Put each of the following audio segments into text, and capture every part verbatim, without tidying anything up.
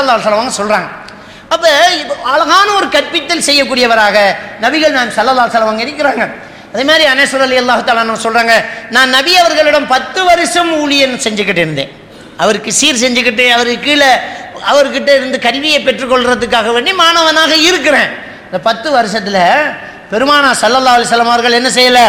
ஸல்லல்லாஹு அலைஹி வஸல்லம் சொல்றாங்க. அப்ப அழகான ஒரு கற்பித்தல் செய்யக்கூடியவராக நபிகள் நான் ஸல்லல்லாஹு அலைஹி வஸல்லம் இருக்கிறாங்க. அதே மாதிரி அனஸ் ரலியல்லாஹு தஆலா சொல்றாங்க, நான் நபி அவர்களிடம் பத்து வருஷம் ஊழியம் செஞ்சுக்கிட்டு இருந்தேன். அவருக்கு சீர் செஞ்சுக்கிட்டு அவருக்கு கீழே அவர்கிட்ட இருந்து கல்வியை பெற்றுக்கொள்றதுக்காக வேண்டி மாணவனாக இருக்கிறேன். இந்த பத்து வருஷத்துல பெருமானா ஸல்லல்லாஹு அலைஹி வஸல்லம் அவர்கள் என்ன செய்யல,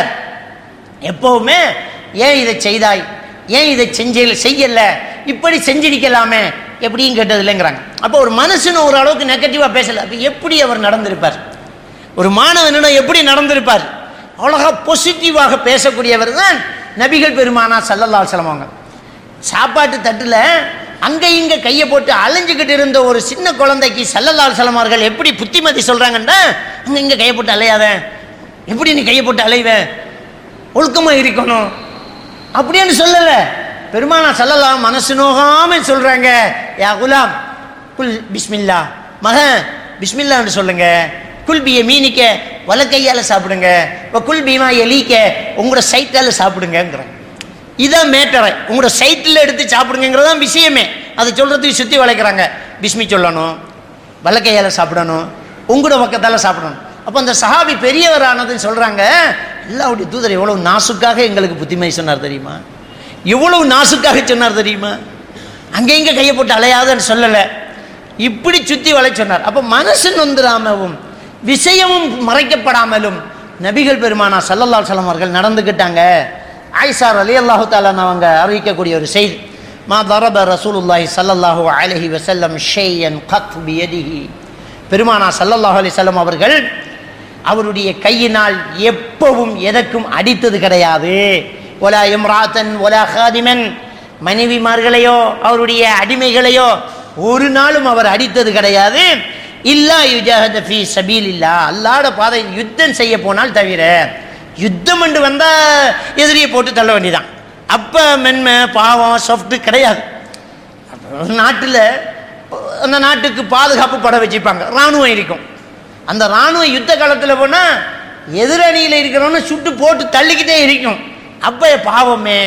எப்பவுமே ஏன் இதை செய்தாய், ஏன் இதை செஞ்ச செய்யல, இப்படி செஞ்சிருக்கலாமே எப்படியும் கேட்டது இல்லைங்கிறாங்க. அப்போ ஒரு மனுஷன் ஒரு அளவுக்கு நெகட்டிவா பேசல. அப்ப எப்படி அவர் நடந்திருப்பார், ஒரு மாணவனிடம் எப்படி நடந்திருப்பார்? அழகா பாசிட்டிவாக பேசக்கூடியவர் தான் நபிகள் பெருமானா ஸல்லல்லாஹு அலைஹி வஸல்லம் அவங்க. சாப்பாட்டு தட்டுல அங்க இங்க கையை போட்டு அலைஞ்சுக்கிட்டு இருந்த ஒரு சின்ன குழந்தைக்கு ஸல்லல்லாஹு அலைஹி வஸல்லம் அவர்கள் எப்படி புத்திமதி சொல்றாங்கன்னா, அங்க இங்க கையை போட்டு அலையாத, எப்படி நீ கையை போட்டு அலைவ, ஒழுக்கமா இருக்கணும் அப்படின்னு சொல்லல. பெருமானா ஸல்லல்லாஹு மனசு நோகாம சொல்றாங்க, யா குலாம் குல் பிஸ்மில்லா, மகன் பிஸ்மில்லான்னு சொல்லுங்க, குல் பிய மீனிக்க வலக்கையால சாப்பிடுங்க, குல் பீமா எலிக்க உங்களோட சைட்டால சாப்பிடுங்கிறாங்க. இதான் மேட்டரை, உங்களோட சைட்டில் எடுத்து சாப்பிடுங்கிறதான் விஷயமே. அதை சொல்றதுக்கு சுத்தி வளைக்கிறாங்க. பிஸ்மி சொல்லணும், வலக்கையால சாப்பிடணும், உங்களோட பக்கத்தால சாப்பிடணும். அப்போ அந்த சஹாபி பெரியவரானதுன்னு சொல்றாங்க, அல்லாஹ்வுடைய தூதர் எவ்வளவு நாசுக்காக எங்களுக்கு புத்திமதி சொன்னார் தெரியுமா, எவ்வளவு நாசுக்காக சொன்னார் தெரியுமா, அங்கே இங்கே கையை போட்டு அலையாதன்னு சொல்லலை, இப்படி சுத்தி வளை சொன்னார். அப்போ மனசு நொந்துராமவும் விஷயமும் மறைக்கப்படாமலும் நபிகள் பெருமானா ஸல்லல்லாஹு அலைஹி வஸல்லம் அவர்கள் நடந்துக்கிட்டாங்க. ஆயிஷா ரலியல்லாஹு தஆலா அவங்க அறிவிக்கக்கூடிய ஒரு செய்தி, மா தரப ரசூலுல்லாஹி ஸல்லல்லாஹு அலைஹி வஸல்லம் ஷையன் கத் பியதிஹி, பெருமானா ஸல்லல்லாஹு அலைஹி வஸல்லம் அவர்கள் அவருடைய கையினால் எப்பவும் எதற்கும் அடித்தது கிடையாது. ஒலா இம்ராத்தன் ஒலா ஹாதிமன், மனைவிமார்களையோ அவருடைய அடிமைகளையோ ஒரு நாளும் அவர் அடித்தது கிடையாது. இல்லா யுஜாஹத ஃபீ சபீலில்லாஹ், அல்லாஹ்வுடைய பாதையில் யுத்தம் செய்ய போனால் தவிர. யுத்தம் என்று வந்தா எதிரியை போட்டு தள்ள வேண்டியதான். அப்ப மென்மை பாவம் சாஃப்ட் கிடையாது. நாட்டில் அந்த நாட்டுக்கு பாதுகாப்பு பட வச்சுப்பாங்க, ராணுவம் இருக்கும். அந்த ராணுவம் யுத்த காலத்தில் போனா எதிரணியில் இருக்கிறவன சுட்டு போட்டு தள்ளிக்கிட்டே இருக்கும். அப்ப பாவமே,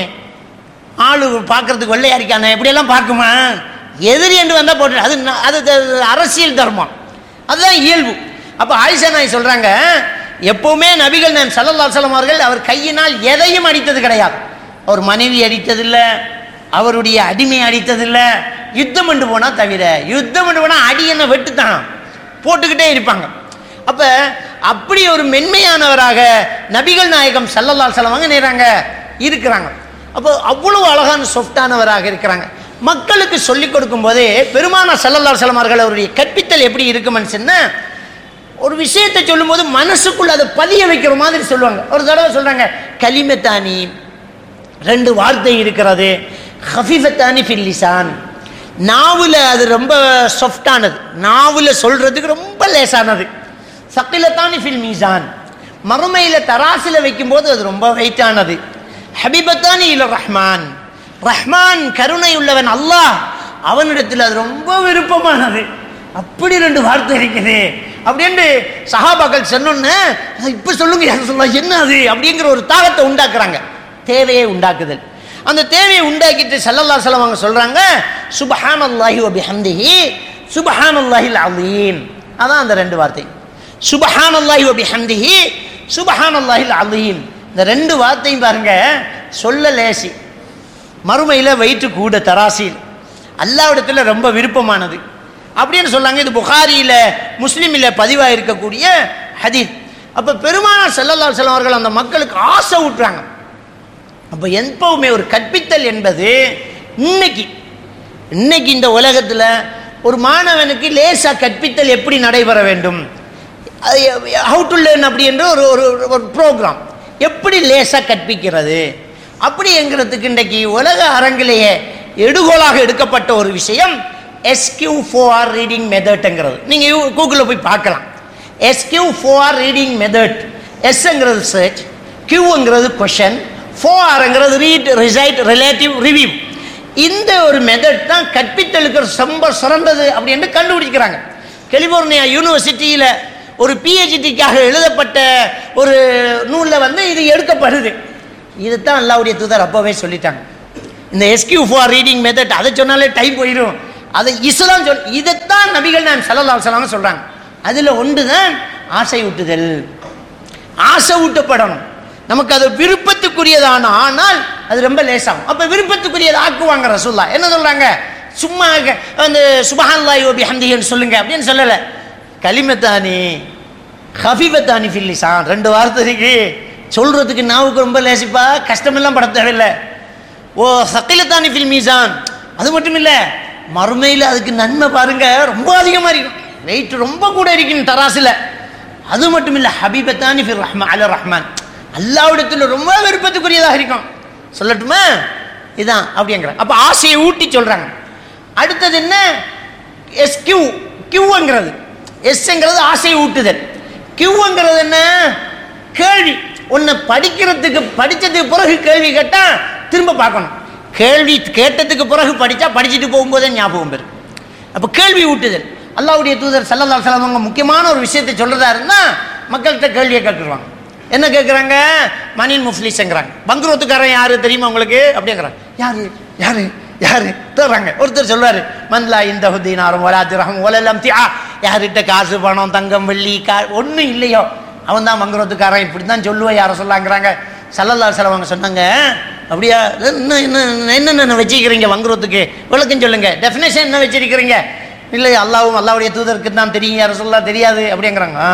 ஆளு பார்க்கறதுக்கு வெள்ளையா இருக்கானே இப்படியெல்லாம் பார்க்குமா, எதிரி என்று வந்தா போட்டு, அது அது அரசியல் தர்மம், அதுதான் இயல்பு. அப்ப ஆயிஷா நாய் சொல்றாங்க, எப்பவுமே நபிகள் நான் ஸல்லல்லாஹு அலைஹி வஸல்லம் அவர்கள் அவர் கையினால் எதையும் அடித்தது கிடையாது. அவர் மனைவி அடித்ததில்லை, அவருடைய அடிமை அடித்ததில்லை. யுத்தம் என்று போனா தவிர, யுத்தம் என்று போனா அடி என்ன வெட்டுத்தான் போட்டுக்கிட்டே இருப்பாங்க. அப்ப அப்படி ஒரு மென்மையானவராக நபிகள் நாயகம் ஸல்லல்லாஹு அலைஹி வஸல்லம் நேராங்க இருக்கிறாங்க. அப்போ அவ்வளவு அழகான சாஃப்டானவராக இருக்கிறாங்க. மக்களுக்கு சொல்லிக் கொடுக்கும் போதே பெருமானா ஸல்லல்லாஹு அலைஹி வஸல்லம் அவர்கள் அவருடைய கற்பித்தல் எப்படி இருக்குமென்னு சொன்னா, ஒரு விஷயத்தை சொல்லும் போது மனசுக்குள்ள அதை பதிய வைக்கிற மாதிரி சொல்லுவாங்க. ஒரு தடவை சொல்றாங்க, கலிமத்தானி, ரெண்டு வார்த்தை இருக்கிறது, ஹஃபீஃபத்தானி ஃபில் லிசான், நாவுல அது ரொம்ப சாஃப்டானது, நாவுல சொல்றதுக்கு ரொம்ப லேசானது. சக்கிலத்தானி ஃபில் மீசான், மறுமையில தராசில வைக்கும் போது அது ரொம்ப வெயிட்டானது. ஹபீபத்தானி இல ரஹ்மான், ரஹ்மான் கருணை உள்ளவன் அல்லாஹ், அவனிடத்தில் அது ரொம்ப விருப்பமானது. அப்படி ரெண்டு வார்த்தை இருக்குது அப்படின்னு சஹாபாக்கள் சொன்னோன்னு, இப்ப சொல்லுங்க என்ன அது அப்படிங்கிற ஒரு தாகத்தை உண்டாக்குறாங்க. தேவையை உண்டாக்குதல். அந்த தேவையை உண்டாக்கிட்டு ஸல்லல்லாஹு அலைஹி வஸல்லம் அவங்க சொல்றாங்க, சுப்ஹானல்லாஹி வ பிஹம்திஹி சுப்ஹானல்லாஹில் அலீம். அதான் அந்த ரெண்டு வார்த்தை, சுப்ஹானல்லாஹி வ பிஹம்திஹி சுப்ஹானல்லாஹில் அலீம். இந்த ரெண்டு வார்த்தையும் பாருங்க, சொல்ல லேசி, மறுமையில வயிற்று கூட தராசில் அல்லாஹ்விடத்தில் ரொம்ப விருப்பமானது அப்படின்னு சொல்லாங்க. இது புகாரியில முஸ்லிமில பதிவாக இருக்கக்கூடிய ஹதீஸ். அப்ப பெருமானார் ஸல்லல்லாஹு அலைஹி வஸல்லம் அவர்கள் அந்த மக்களுக்கு ஆசை ஊட்டுறாங்க. அப்ப எப்பவுமே ஒரு கற்பித்தல் என்பது இன்னைக்கு இன்னைக்கு இந்த உலகத்துல ஒரு மாணவனுக்கு லேசா கற்பித்தல் எப்படி நடைபெற வேண்டும், ஹவு டு லேர்ன் அப்படி என்ற ஒரு ஒரு ப்ரோக்ராம் எப்படி லேசா கற்பிக்கிறது அப்படிங்கிறதுக்கு இன்றைக்கு உலக அரங்கிலேயே எடுகோலாக எடுக்கப்பட்ட ஒரு விஷயம் எஸ்கியூ ஃபோர் ரீடிங் மெத்தட்ங்கிறது. நீங்க கூகுளில் போய் பார்க்கலாம். எஸ்கியூ four reading method, எஸ்ங்கிறது search, கியூங்கிறது question, ஃபோர்ங்கிறது read reside relative review. இந்த ஒரு மெத்தட் தான் கற்பித்தலுக்கு ரொம்ப சிறந்தது அப்படின்னு கண்டுபிடிக்கிறாங்க. கலிபோர்னியா யூனிவர்சிட்டியில் ஒரு பிஹெச்டிக்காக எழுதப்பட்ட ஒரு நூலில் வந்து இது எடுக்கப்படுது. இதுதான் அல்லாஹ்வுடைய தூதர் அப்பவே சொல்லிட்டாங்க. இந்த எஸ்கியூ ஃபார் ரீடிங் மெத்தட் அதை சொன்னாலே டைம் போயிடும். அதை இஸ்லாம் சொல் இதைத்தான் நபிகள் நாயகம் ஸல்லல்லாஹு அலைஹி வஸல்லம் சொல்றாங்க. அதுல ஒன்று தான் ஆசை ஊட்டுதல். ஆசை ஊட்டப்படணும். நமக்கு அது விருப்பத்துக்குரியதான ஆனால் அது ரொம்ப லேசாகும். அப்ப விருப்பத்துக்குரியதை ஆக்குவாங்க ரசூலுல்லாஹ். என்ன சொல்றாங்க? சும்மா அந்த சுப்ஹானல்லாஹி வ பிஹம்திஹி சொல்லுங்க அப்படின்னு சொல்லல. கலிமத்தானி ஹஃபீபத்தானி ஃபில் லிசான், ரெண்டு வார்த்தை இருக்கு சொல்றதுக்கு நாவுக்கு ரொம்ப லேசிப்பா, கஷ்டமெல்லாம் பட தேவையில்லை. ஓ சகிலத்தானி ஃபில் மீசான், அது மட்டும் இல்லை மறுமையில் அதுக்கு நன்மை பாருங்க ரொம்ப அதிகமாக இருக்கும், வெயிட் ரொம்ப கூட இருக்கும் தராசுல. அது மட்டும் இல்லை ஹபீபத்தானி ஃபில் ரஹ்மான் அல ரஹ்மான், அல்லாஹ்விடத்தில் ரொம்ப விருப்பத்துக்குரியதாக இருக்கும். சொல்லட்டுமா? இதான் அப்படிங்கிற. அப்போ ஆசையை ஊட்டி சொல்றாங்க. அடுத்தது என்ன? எஸ் கியூ கியூங்கிறது, எஸ்ங்கிறது ஆசையை ஊட்டுதல். கியூங்கிறது என்ன? கேள்வி. உன்னை படிக்கிறதுக்கு படித்ததுக்கு பிறகு கேள்வி கேட்டால் திரும்ப பார்க்கணும். கேள்வி கேட்டதுக்கு பிறகு படித்தா படிச்சுட்டு போகும்போதே ஞாபகம் பெறும். அப்போ கேள்வி ஊட்டுதல். அல்லாஹ்வுடைய தூதர் ஸல்லல்லாஹு அலைஹி வஸல்லம் அவங்க முக்கியமான ஒரு விஷயத்தை சொல்றதா இருந்தால் மக்கள்கிட்ட கேள்வியை கேட்டுருவாங்க. என்ன கேட்குறாங்க? மனின் முஃப்லிஸ்ங்கிறாங்க. பங்குரோத்துக்காரன் யாரு தெரியுமா உங்களுக்கு அப்படிங்கிறாங்க. யாரு யாரு யாரு தர்றாங்க. ஒருத்தர் சொல்வார் மன்லா இந்த ஹுதீனாரும் வலா திரஹம் வலலம் திஆ, யார்கிட்ட காசு பணம் தங்கம் வெள்ளி கா ஒன்றும் இல்லையோ அவன் தான் பங்குரோத்துக்காரன், இப்படி தான் சொல்லுவேன் யாரை சொல்லாங்கிறாங்க. ஸல்லல்லாஹு அலைஹி வஸல்லம் அவங்க சொன்னாங்க, அப்படியா என்ன என்ன என்னென்ன வச்சிருக்கிறீங்க வங்குரோத்துக்கு விளக்கம் சொல்லுங்க, டெஃபினேஷன் என்ன வச்சிருக்கிறீங்க? இல்லை அல்லாவும் அல்லாவுடைய தூதருக்கு தான் தெரியும், யாரை சொல்லலாம் தெரியாது அப்படிங்கிறாங்க. ஆ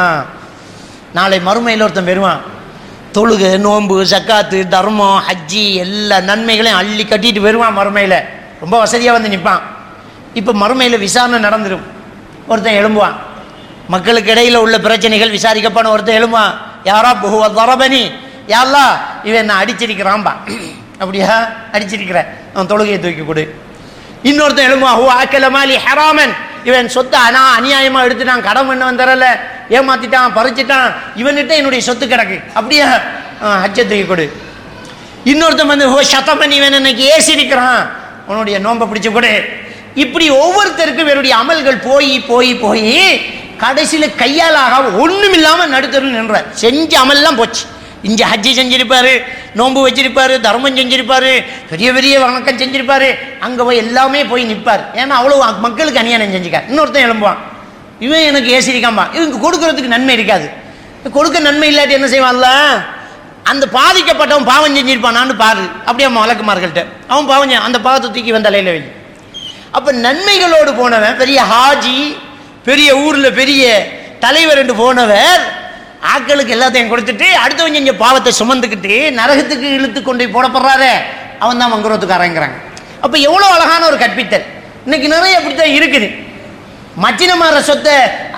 நாளை மறுமையில் ஒருத்தன் பெறுவான், தொழுகை நோன்பு சக்காத்து தர்மம் ஹஜ்ஜி எல்லா நன்மைகளையும் அள்ளி கட்டிட்டு வருவான். மறுமையில் ரொம்ப வசதியாக வந்து நிற்பான். இப்போ மறுமையில் விசாரணை நடந்துடும். ஒருத்தன் எழும்புவான், மக்களுக்கு இடையில் உள்ள பிரச்சனைகள் விசாரிக்கப்பன. ஒருத்தன் எழும்புவான், யாரா புகுவ தரபனி, யாரா இவன் என்ன அடிச்சிருக்கிறான்பா. அப்படியா அடிச்சிருக்கிற, அவன் தொழுகையை தூக்கி கொடு. இன்னொருத்தன் எழும்புவான், ஹூ ஆக்கலமாலி ஹராமன், இவன் சொத்தை அனா அநியாயமாக எடுத்துட்டான், கடன் பண்ணவன் தரல, ஏமாத்திட்டான் பறிச்சிட்டான், இவன்கிட்ட என்னுடைய சொத்து கிடக்கு, அப்படியா ஹஜ்ஜை தூக்கி கொடு. இன்னொருத்தன் வந்து ஹோ சத்தமன், இவன் இன்னைக்கு ஏசி இருக்கிறான், உன்னுடைய நோன்பை பிடிச்சு கொடு. இப்படி ஒவ்வொருத்தருக்கும் இவருடைய அமல்கள் போய் போய் போய் கடைசியில் கையால் ஆக ஒன்றும் இல்லாமல் நடுத்தரு நின்ற செஞ்ச அமல்லாம் போச்சு. இங்கே ஹஜ்ஜி செஞ்சிருப்பாரு, நோன்பு வச்சிருப்பாரு, தர்மம் செஞ்சிருப்பாரு, பெரிய பெரிய வணக்கம் செஞ்சிருப்பாரு, அங்கே போய் எல்லாமே போய் நிற்பார். ஏன்னா அவ்வளோ மக்களுக்கு அநியாயம் செஞ்சுக்கார். இன்னொருத்தன் எழும்புவான், இவன் எனக்கு ஏசிரிக்காம்பா, இவங்க கொடுக்கறதுக்கு நன்மை இருக்காது. கொடுக்க நன்மை இல்லாட்டி என்ன செய்வான்ல, அந்த பாதிக்கப்பட்டவன் பாவம் செஞ்சிருப்பானான்னு பாரு, அப்படியே மலக்குமார்கள்ட்ட அவன் பாவம் அந்த பாவத்தை தூக்கி வந்த தலையில் வை. அப்போ நன்மைகளோடு போனவன் பெரிய ஹாஜி, பெரிய ஊரில் பெரிய தலைவர் என்று போனவர் ஆக்களுக்கு எல்லாத்தையும் கொடுத்துட்டு அடுத்தவன் செஞ்ச பாவத்தை சுமந்துக்கிட்டு நரகத்துக்கு இழுத்து கொண்டு போடப்படுறாரு, அவன் தான் மங்குரோத்துக்காரங்கிறாங்க. அப்போ எவ்வளோ அழகான ஒரு கற்பித்தல். இன்னைக்கு நிறைய அப்படித்தான் இருக்குது. மச்சினமார சொத்தை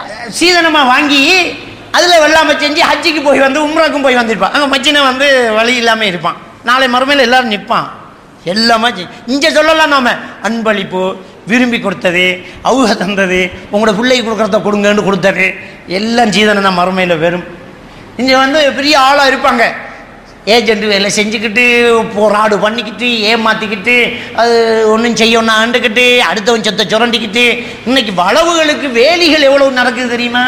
சீதனமாக வாங்கி அதில் வெள்ளாமல் செஞ்சு ஹஜ்ஜிக்கு போய் வந்து உம்ராக்கும் போய் வந்திருப்பான். அங்கே மச்சினை வந்து வழி இல்லாமல் இருப்பான். நாளை மறுமையில் எல்லாரும் நிற்பான். எல்லாமே இங்கே சொல்லலாம், நாம அன்பளிப்பு விரும்பி கொடுத்தது, அவுக தந்தது, உங்களோட பிள்ளைக்கு கொடுக்குறத கொடுங்கன்னு கொடுத்தது எல்லாம் சீதனை தான் மறுமையில் வரும். இங்கே வந்து பெரிய ஆளாக இருப்பாங்க, ஏஜென்ட் வேலை செஞ்சுக்கிட்டு போராடு பண்ணிக்கிட்டு ஏமாற்றிக்கிட்டு அது ஒன்றும் செய்யணும் ஆண்டுக்கிட்டு அடுத்தவன் சொத்தை சுரண்டிக்கிட்டு. இன்னைக்கு வளவுகளுக்கு வேலிகள் எவ்வளவு நடக்குது தெரியுமா?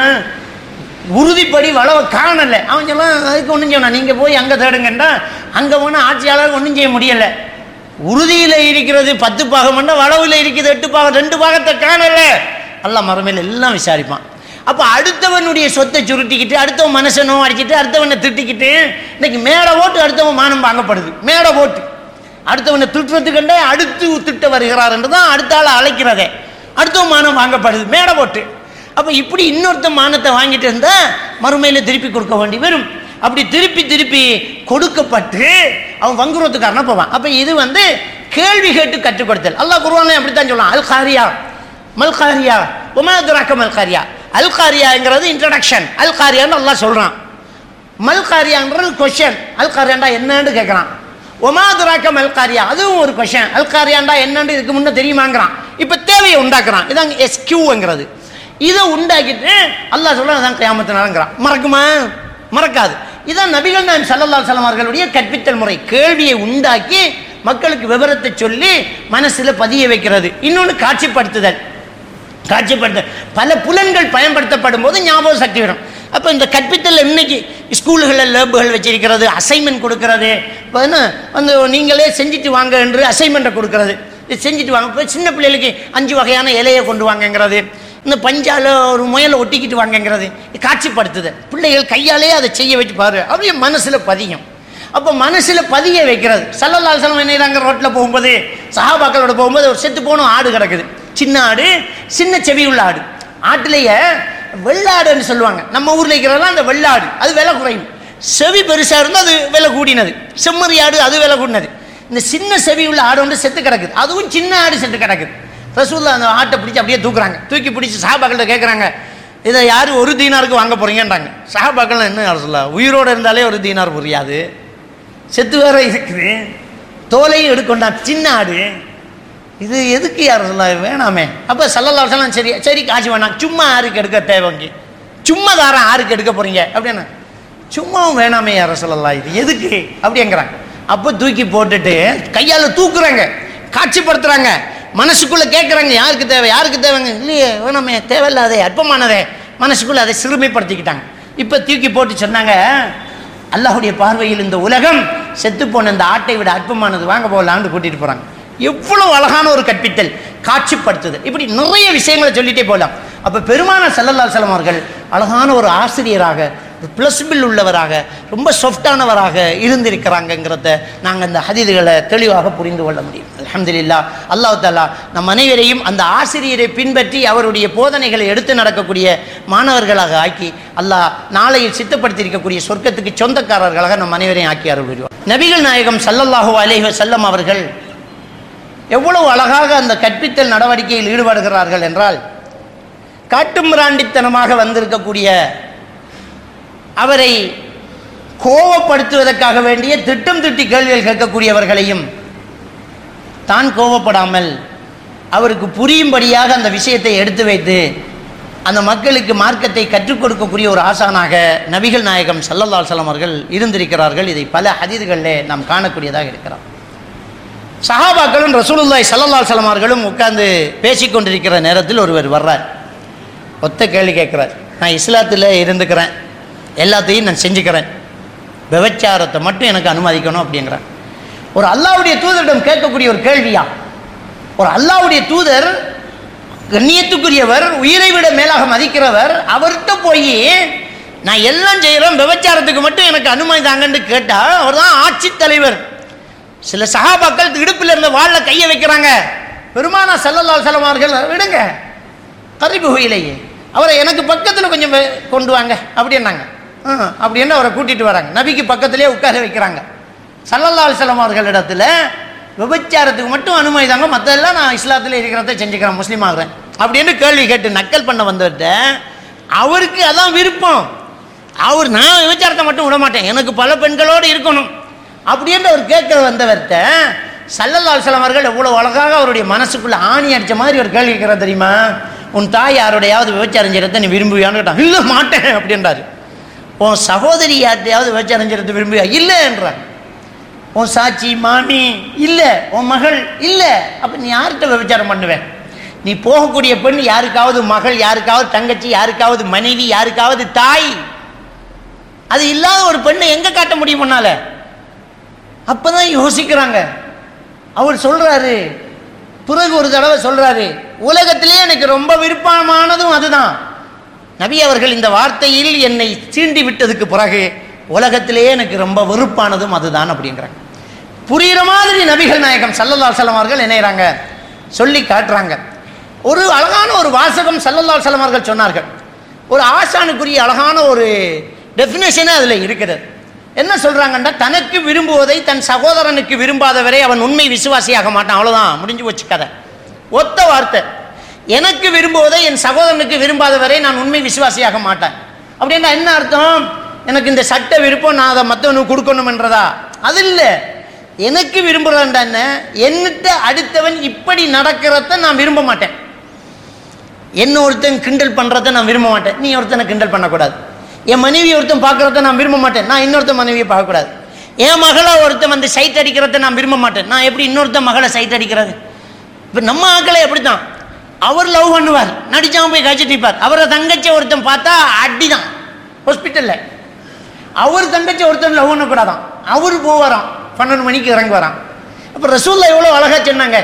உறுதிப்படி வளவை காணலை. அவன் சொல்லலாம் அதுக்கு ஒன்றும் செய்யணும், நீங்கள் போய் அங்கே தேடுங்கண்டா அங்கே போனால் ஆட்சியாளர் ஒன்றும் செய்ய முடியலை. உறுதியில் இருக்கிறது பத்து பாகம்னா வளவில் இருக்குது எட்டு பாகம், ரெண்டு பாகத்தை காணலை. அல்லாஹ் மறுமையில் எல்லாம் விசாரிப்பான். அப்போ அடுத்தவனுடைய சொத்தை சுருட்டிக்கிட்டு அடுத்தவன் மனசனோ அடிச்சுட்டு அடுத்தவனை திட்டிக்கிட்டு இன்னைக்கு மேடை ஓட்டு அடுத்தவன் மானம் வாங்கப்படுது. மேடை ஓட்டு அடுத்தவனை திட்டுறதுக்கண்டே அடுத்து திட்ட வருகிறார் என்று தான் அடுத்த ஆளை அழைக்கிறதே, அடுத்தவன் மானம் வாங்கப்படுது மேடை ஓட்டு. அப்போ இப்படி இன்னொருத்த மானத்தை வாங்கிட்டு இருந்தால் மறுமையில் திருப்பி கொடுக்க வேண்டி வரும். அப்படி திருப்பி திருப்பி கொடுக்கப்பட்டு அவன் வங்குரோத்துக்காரனா போவான். அப்போ இது வந்து கேள்வி கேட்டு கற்றுக் கொடுத்தல். அல்லாஹ் குர்ஆன்ல அப்படித்தான் சொல்லலாம், அல் காரியா மல் காரியா உமா துராக்க மல் காரியா. அல் காரியாங்கிறது இன்ட்ரடக்ஷன், அல் காரியான்னு அல்லாஹ் சொல்றான். மல் காரியாங்கிறது கொஸ்டின், அல் காரியாண்டா என்னன்னு கேட்குறான். ஒமா துராக்க மல் காரியா அதுவும் ஒரு கொஸ்டின், அல் காரியாண்டா என்னன்னு இதுக்கு முன்னே தெரியுமாங்கிறான். இப்போ தேவையை உண்டாக்குறான். இதான் எஸ்கியூங்கிறது. இதை உண்டாக்கிட்டு அல்லாஹ் சொல்றான் அதான் கியாமத்து நாளுங்கிறான். மறக்குமா? மறக்காது. இதான் நபிகள் நாயகம் ஸல்லல்லாஹு அலைஹி வஸல்லம் அவர்களுடைய கற்பித்தல் முறை. கேள்வியை உண்டாக்கி மக்களுக்கு விவரத்தை சொல்லி மனசில் பதிய வைக்கிறது. இன்னொன்று காட்சிப்படுத்துதல். காட்சிப்படுத்த பல புலன்கள் பயன்படுத்தப்படும் போது ஞாபக சக்தி வரும். அப்போ இந்த கற்பித்தல் இன்னைக்கு ஸ்கூல்களில் லேபுகள் வச்சிருக்கிறது, அசைன்மெண்ட் கொடுக்கறது, இப்போ என்ன வந்து நீங்களே செஞ்சுட்டு வாங்க என்று அசைன்மெண்ட்டை கொடுக்கறது, செஞ்சுட்டு வாங்க. இப்போ சின்ன பிள்ளைகளுக்கு அஞ்சு வகையான இலையை கொண்டு வாங்கங்கிறது, இந்த பஞ்சால ஒரு முயலை ஒட்டிக்கிட்டு வாங்கங்கிறது காட்சிப்படுத்துது. பிள்ளைகள் கையாலே அதை செய்ய வச்சு பாரு, அப்படியே மனசில் பதியும். அப்போ மனசில் பதிய வைக்கிறது. ஸல்லல்லாஹு அலைஹி வஸல்லம் என்ன ரோட்டில் போகும்போது சஹாபாக்களோட போகும்போது ஒரு செத்து போன ஆடு கிடக்குது, சின்ன ஆடு, சின்ன செவி உள்ள ஆடு. ஆட்டிலேயே வெள்ளாடுன்னு சொல்லுவாங்க, நம்ம ஊரில் இருக்கிறதெல்லாம் அந்த வெள்ளாடு, அது விலை குறையும். செவி பெருசாக இருந்தால் அது விலை கூடினது. செம்மறி ஆடு அது விலை கூடினது. இந்த சின்ன செவி உள்ள ஆடு வந்து செத்து கிடக்குது, அதுவும் சின்ன ஆடு செத்து கிடக்குது. ரசூலுல்லாஹ் அந்த ஆட்டை பிடிச்சி அப்படியே தூக்குறாங்க. தூக்கி பிடிச்சி சஹாபாக்கள்கிட்ட கேட்குறாங்க, இதை யார் ஒரு தீனாருக்கு வாங்க போறீங்கன்றாங்க. சஹாபாக்கள் என்ன ரசூலுல்லாஹ், உயிரோடு இருந்தாலே ஒரு தீனார் புரியாது, செத்து வேற இருக்குது, தோலையும் எடுக்கொண்டான், சின்ன ஆடு, இது எதுக்கு யார் ரசூலுல்லாஹ் வேணாமே. அப்போ ஸல்லல்லாஹு அலைஹி வஸல்லம் சரி சரி காசு வேணாம், சும்மா ஆருக்கு எடுக்க தேவைங்க, சும்மா தாரம் ஆருக்கு எடுக்க போறீங்க அப்படின்னா, சும்மாவும் வேணாமே யார் ரசூலுல்லாஹ் இது எதுக்கு அப்படிங்கிறாங்க. அப்போ தூக்கி போட்டுட்டு கையால் தூக்குறாங்க, காட்சிப்படுத்துறாங்க, மனசுக்குள்ள கேட்குறாங்க யாருக்கு தேவை யாருக்கு தேவைங்க, இல்லையே வேணாமே, தேவையில்லாதே, அற்பமானதே, மனசுக்குள்ள அதை சிறுமைப்படுத்திக்கிட்டாங்க. இப்போ தூக்கி போட்டு சொன்னாங்க, அல்லாஹ்வுடைய பார்வையில் இந்த உலகம் செத்து போன இந்த ஆட்டை விட அற்பமானது, வாங்க போகலான்னு கூட்டிட்டு போறாங்க. எவ்வளவு அழகான ஒரு கற்பித்தல், காட்சிப்படுத்துது. இப்படி நிறைய விஷயங்களை சொல்லிட்டே போகலாம். அப்போ பெருமானார் ஸல்லல்லாஹு அலைஹி வஸல்லம் அவர்கள் அழகான ஒரு ஆசிரியராக, பிளஸ்பில் உள்ளவராக, ரொம்ப சாஃப்டானவராக இருந்திருக்கிறாங்கிறத நாங்கள் இந்த ஹதீதுகளை தெளிவாக புரிந்து கொள்ள முடியும். அல்ஹம்துலில்லாஹ். அல்லாஹ் தஆலா நம் அனைவரையும் அந்த ஆசிரியரை பின்பற்றி அவருடைய போதனைகளை எடுத்து நடக்கக்கூடிய மாணவர்களாக ஆக்கி அல்லாஹ் நாளையில் சித்தப்படுத்தியிருக்கக்கூடிய சொர்க்கத்துக்கு சொந்தக்காரர்களாக நம் அனைவரையும் ஆக்கி அருள் புரிவார். நபிகள் நாயகம் ஸல்லல்லாஹு அலைஹி வஸல்லம் அவர்கள் எவ்வளவு அழகாக அந்த கற்பித்தல் நடவடிக்கையில் ஈடுபடுகிறார்கள் என்றால், காட்டுமிராண்டித்தனமாக வந்திருக்கக்கூடிய அவரை கோவப்படுத்துவதற்காக வேண்டிய திட்டம் திட்டி கேள்விகள் கேட்கக்கூடியவர்களையும் தான் கோவப்படாமல் அவருக்கு புரியும்படியாக அந்த விஷயத்தை எடுத்து வைத்து அந்த மக்களுக்கு மார்க்கத்தை கற்றுக் கொடுக்கக்கூடிய ஒரு ஆசானாக நபிகள் நாயகம் ஸல்லல்லாஹு அலைஹி வஸல்லம் அவர்கள் இருந்திருக்கிறார்கள். இதை பல ஹதீதுகளிலே நாம் காணக்கூடியதாக இருக்கிறோம். சஹாபாக்களும் ரசூலுல்லாஹி ஸல்லல்லாஹு அலைஹி வஸல்லம் அவர்களும் உட்கார்ந்து பேசிக்கொண்டிருக்கிற நேரத்தில் ஒருவர் வர்றார், ஒத்த கேள்வி கேட்குறார். நான் இஸ்லாத்தில் இருந்துக்கிறேன், எல்லாத்தையும் நான் செஞ்சுக்கிறேன், விபச்சாரத்தை மட்டும் எனக்கு அனுமதிக்கணும் அப்படிங்கிறார். ஒரு அல்லாஹ்வுடைய தூதரிடம் கேட்கக்கூடிய ஒரு கேள்வியா? ஒரு அல்லாஹ்வுடைய தூதர், கண்ணியத்துக்குரியவர், உயிரை விட மேலாக மதிக்கிறவர், அவர்கிட்ட போய் நான் எல்லாம் செய்கிறேன், விபச்சாரத்துக்கு மட்டும் எனக்கு அனுமதி தாங்கன்னு கேட்டால் அவர் தான் ஆட்சி தலைவர். சில சஹாபாக்கள் இடுப்பில் இருந்த வாழ கையை வைக்கிறாங்க. பெருமானார் ஸல்லல்லாஹு அலைஹி வஸல்லம் அவர்கள் விடுங்க, கரிபு இலையே, அவரை எனக்கு பக்கத்தில் கொஞ்சம் கொண்டு வாங்க அப்படின்னாங்க. அப்படின்னு அவரை கூட்டிட்டு வராங்க, நபிக்கு பக்கத்திலே உட்கார வைக்கிறாங்க. ஸல்லல்லாஹு அலைஹி வஸல்லம் அவர்களிடத்துல விபச்சாரத்துக்கு மட்டும் அனுமதி தாங்க, மற்றெல்லாம் நான் இஸ்லாத்தில் இருக்கிறத செஞ்சுக்கிறேன், முஸ்லீம் ஆகிறேன் அப்படின்னு கேள்வி கேட்டு நக்கல் பண்ண வந்தவர்கிட்ட அவருக்கு அதான் விருப்பம். அவர் நான் விபச்சாரத்தை மட்டும் விட மாட்டேன், எனக்கு பல பெண்களோடு இருக்கணும் அப்படின்னு அவர் கேட்க வந்தவர்கிட்ட ஸல்லல்லாஹு அலைஹி வஸல்லம் அவர்கள் எவ்வளவு அழகாக அவருடைய மனசுக்குள்ள ஆணி அடிச்ச மாதிரி ஒரு கேள்வி கேட்கிறார் தெரியுமா? உன் தாய் யாரோடையாவது விபச்சாரம் செய்யறதை நீ விரும்புவியான்னு கேட்டான். இல்லை மாட்டேன் அப்படின்றாரு. உன் சகோதரி யார்ட்டையாவது விபச்சாரம் செய்யறது விரும்புவியா? இல்லை என்றார். உன் சாட்சி மாமி இல்லை, உன் மகள் இல்லை, அப்ப நீ யார்கிட்ட விபச்சாரம் பண்ணுவேன்? நீ போகக்கூடிய பெண் யாருக்காவது மகள், யாருக்காவது தங்கச்சி, யாருக்காவது மனைவி, யாருக்காவது தாய், அது இல்லாத ஒரு பெண்ணை எங்க காட்ட முடியும் முன்னால? அப்பதான் யோசிக்கிறாங்க. அவர் சொல்றாரு, பிறகு ஒரு தடவை சொல்றாரு, உலகத்திலே எனக்கு ரொம்ப விருப்பமானதும் அதுதான். நபி அவர்கள் இந்த வார்த்தையில் என்னை சீண்டி விட்டதுக்கு பிறகு உலகத்திலேயே எனக்கு ரொம்ப வெறுப்பானதும் அதுதான் அப்படிங்கிறாங்க. புரிகிற மாதிரி நபிகள் நாயகம் ஸல்லல்லாஹு அலைஹி வஸல்லம் அவர்கள் என்னைறாங்க சொல்லி காட்டுறாங்க. ஒரு அழகான ஒரு வாசகம் ஸல்லல்லாஹு அலைஹி வஸல்லம் அவர்கள் சொன்னார்கள். ஒரு ஆசானுக்குரிய அழகான ஒரு டெஃபினேஷனே அதில் இருக்கிறது. என்ன சொல்றாங்கன்னா, தனக்கு விரும்புவதை தன் சகோதரனுக்கு விரும்பாதவரை அவன் உண்மை விசுவாசியாக மாட்டான், அவ்வளவுதான், முடிஞ்சு போச்சு கதை. ஒத்த வார்த்தை. எனக்கு விரும்புவதை என் சகோதரனுக்கு விரும்பாதவரை நான் உண்மை விசுவாசியாக மாட்டேன் அப்படின்னா என்ன அர்த்தம்? எனக்கு இந்த சட்ட விருப்பம், நான் அதை மற்றவனுக்கு கொடுக்கணும் என்றதா? அது இல்லை. எனக்கு விரும்புறேன்டா என்ன, என்னட்ட அடுத்தவன் இப்படி நடக்கிறத நான் விரும்ப மாட்டேன். என்ன ஒருத்தன் கிண்டல் பண்றத நான் விரும்ப மாட்டேன், நீ ஒருத்தனை கிண்டல் பண்ணக்கூடாது. என் மனைவி ஒருத்தன் பார்க்கறத நான் விரும்ப மாட்டேன், நான் இன்னொருத்த மனைவியை பார்க்கக்கூடாது. என் மகளை ஒருத்தன் வந்து சைட் அடிக்கிறத நான் விரும்ப மாட்டேன், நான் எப்படி இன்னொருத்த மகளை சைட் அடிக்கிறது? இப்போ நம்ம ஆக்களை எப்படித்தான், அவர் லவ் பண்ணுவார், நடிச்சாம போய் கழிச்சிட்டு இருப்பார். அவரை தங்கச்சி ஒருத்தன் பார்த்தா அடிதான் ஹாஸ்பிட்டல்ல. அவர் தங்கச்சி ஒருத்தன் லவ் பண்ணக்கூடாதான், அவரு போவாராம், பன்னெண்டு மணிக்கு இறங்கி வரான். அப்போ ரசூலுல்லாஹ் எவ்வளோ அழகா சொன்னாங்க,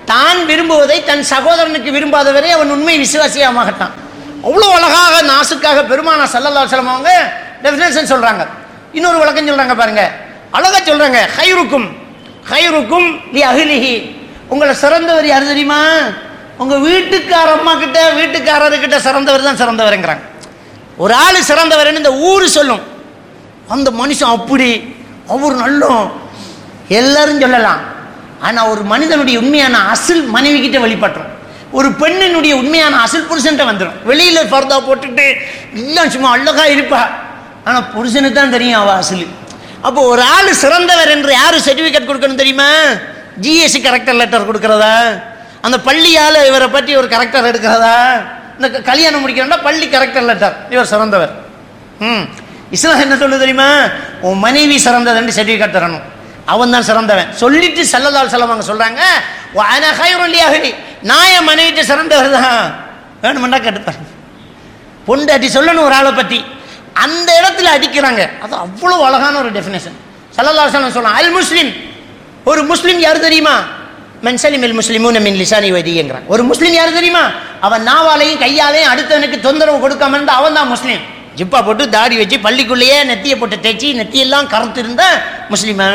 தான் விரும்புவதை தன் சகோதரனுக்கு விரும்பாதவரை அவன் உண்மை விசுவாசியாக மாட்டான். அவ்வளோ அழகாக நாசுக்காக பெருமானா ஸல்லல்லாஹு அலைஹி வஸல்லம் அவங்க டெஃபினேஷன் சொல்றாங்க. இன்னொரு விளக்கம் சொல்றாங்க பாருங்க, அழகா சொல்றாங்க. ஹைருக்கும் ஹைருக்கும் லி அஹ்லிஹி, உங்களை சிறந்தவர் யார் தெரியுமா? உங்க வீட்டுக்கார அம்மா கிட்ட வீட்டுக்காரர்கிட்ட சிறந்தவர் தான் சிறந்தவர்ங்கிறாங்க. ஒரு ஆள் சிறந்தவர்னு இந்த ஊர் சொல்லும், அந்த மனுஷன் அப்படி அவர் நல்லோம் எல்லாரும் சொல்லலாம். ஆனால் ஒரு மனிதனுடைய உண்மையான அசில் மனைவி கிட்ட வெளிப்பட்டுரும். ஒரு பெண்ணினுடைய உண்மையான அசில் புருஷன்ட்ட வந்துடும். வெளியில் பர்தா போட்டுட்டு எல்லாம் சும்மா அழகா இருப்பா, ஆனால் புருஷனுக்கு தான் தெரியும் அவள் அசில். அப்போ ஒரு ஆள் சிறந்தவர் என்று யார் சர்டிஃபிகேட் கொடுக்கணும் தெரியுமா? ஜிஎஸ்சி கரெக்டர் லெட்டர் கொடுக்கறதா, அந்த பள்ளியால் இவரை பற்றி ஒரு கரெக்டர் எடுக்கிறதா, இந்த கல்யாணம் முடிக்கிறா பள்ளி கரெக்டர் லெட்டர், இவர் சிறந்தவர். ம் இஸ்லாம் என்ன சொல்லுது தெரியுமா? உன் மனைவி சிறந்ததுன்னு சர்டிஃபிகேட் தரணும், அவன் தான் சிறந்தவன் சொல்லிட்டு ஸல்லல்லாஹு அலைஹி வஸல்லம் அவங்க சொல்றாங்க, வஅனா கைருல் லி அஹ்லி, நான் என் மனைவிட்ட சிறந்தவர் தான். வேணுமெண்டா கேட்டுப்பாரு, பொண்டாட்டி சொல்லணும் ஒரு ஆளை பற்றி, அந்த இடத்துல அடிக்கிறாங்க. அது அவ்வளோ அழகான ஒரு டெஃபினேஷன். ஸல்லல்லாஹு அலைஹி வஸல்லம் சொல்றாங்க, அல் முஸ்லிம், ஒரு முஸ்லிம் யார் தெரியுமா? மன் சலிமல் முஸ்லிமூன மின் லிசானி வதியங்கிறாங்க. ஒரு முஸ்லிம் யார் தெரியுமா? அவன் நாவாலையும் கையாலையும் அடுத்தவனுக்கு தொந்தரவு கொடுக்காம இருந்தா அவன் தான் முஸ்லீம். ஜிப்பா போட்டு தாடி வச்சு பள்ளிக்குள்ளேயே நெத்தியை போட்டு தேய்ச்சி நெத்தியெல்லாம் கருத்து இருந்தா முஸ்லீமா?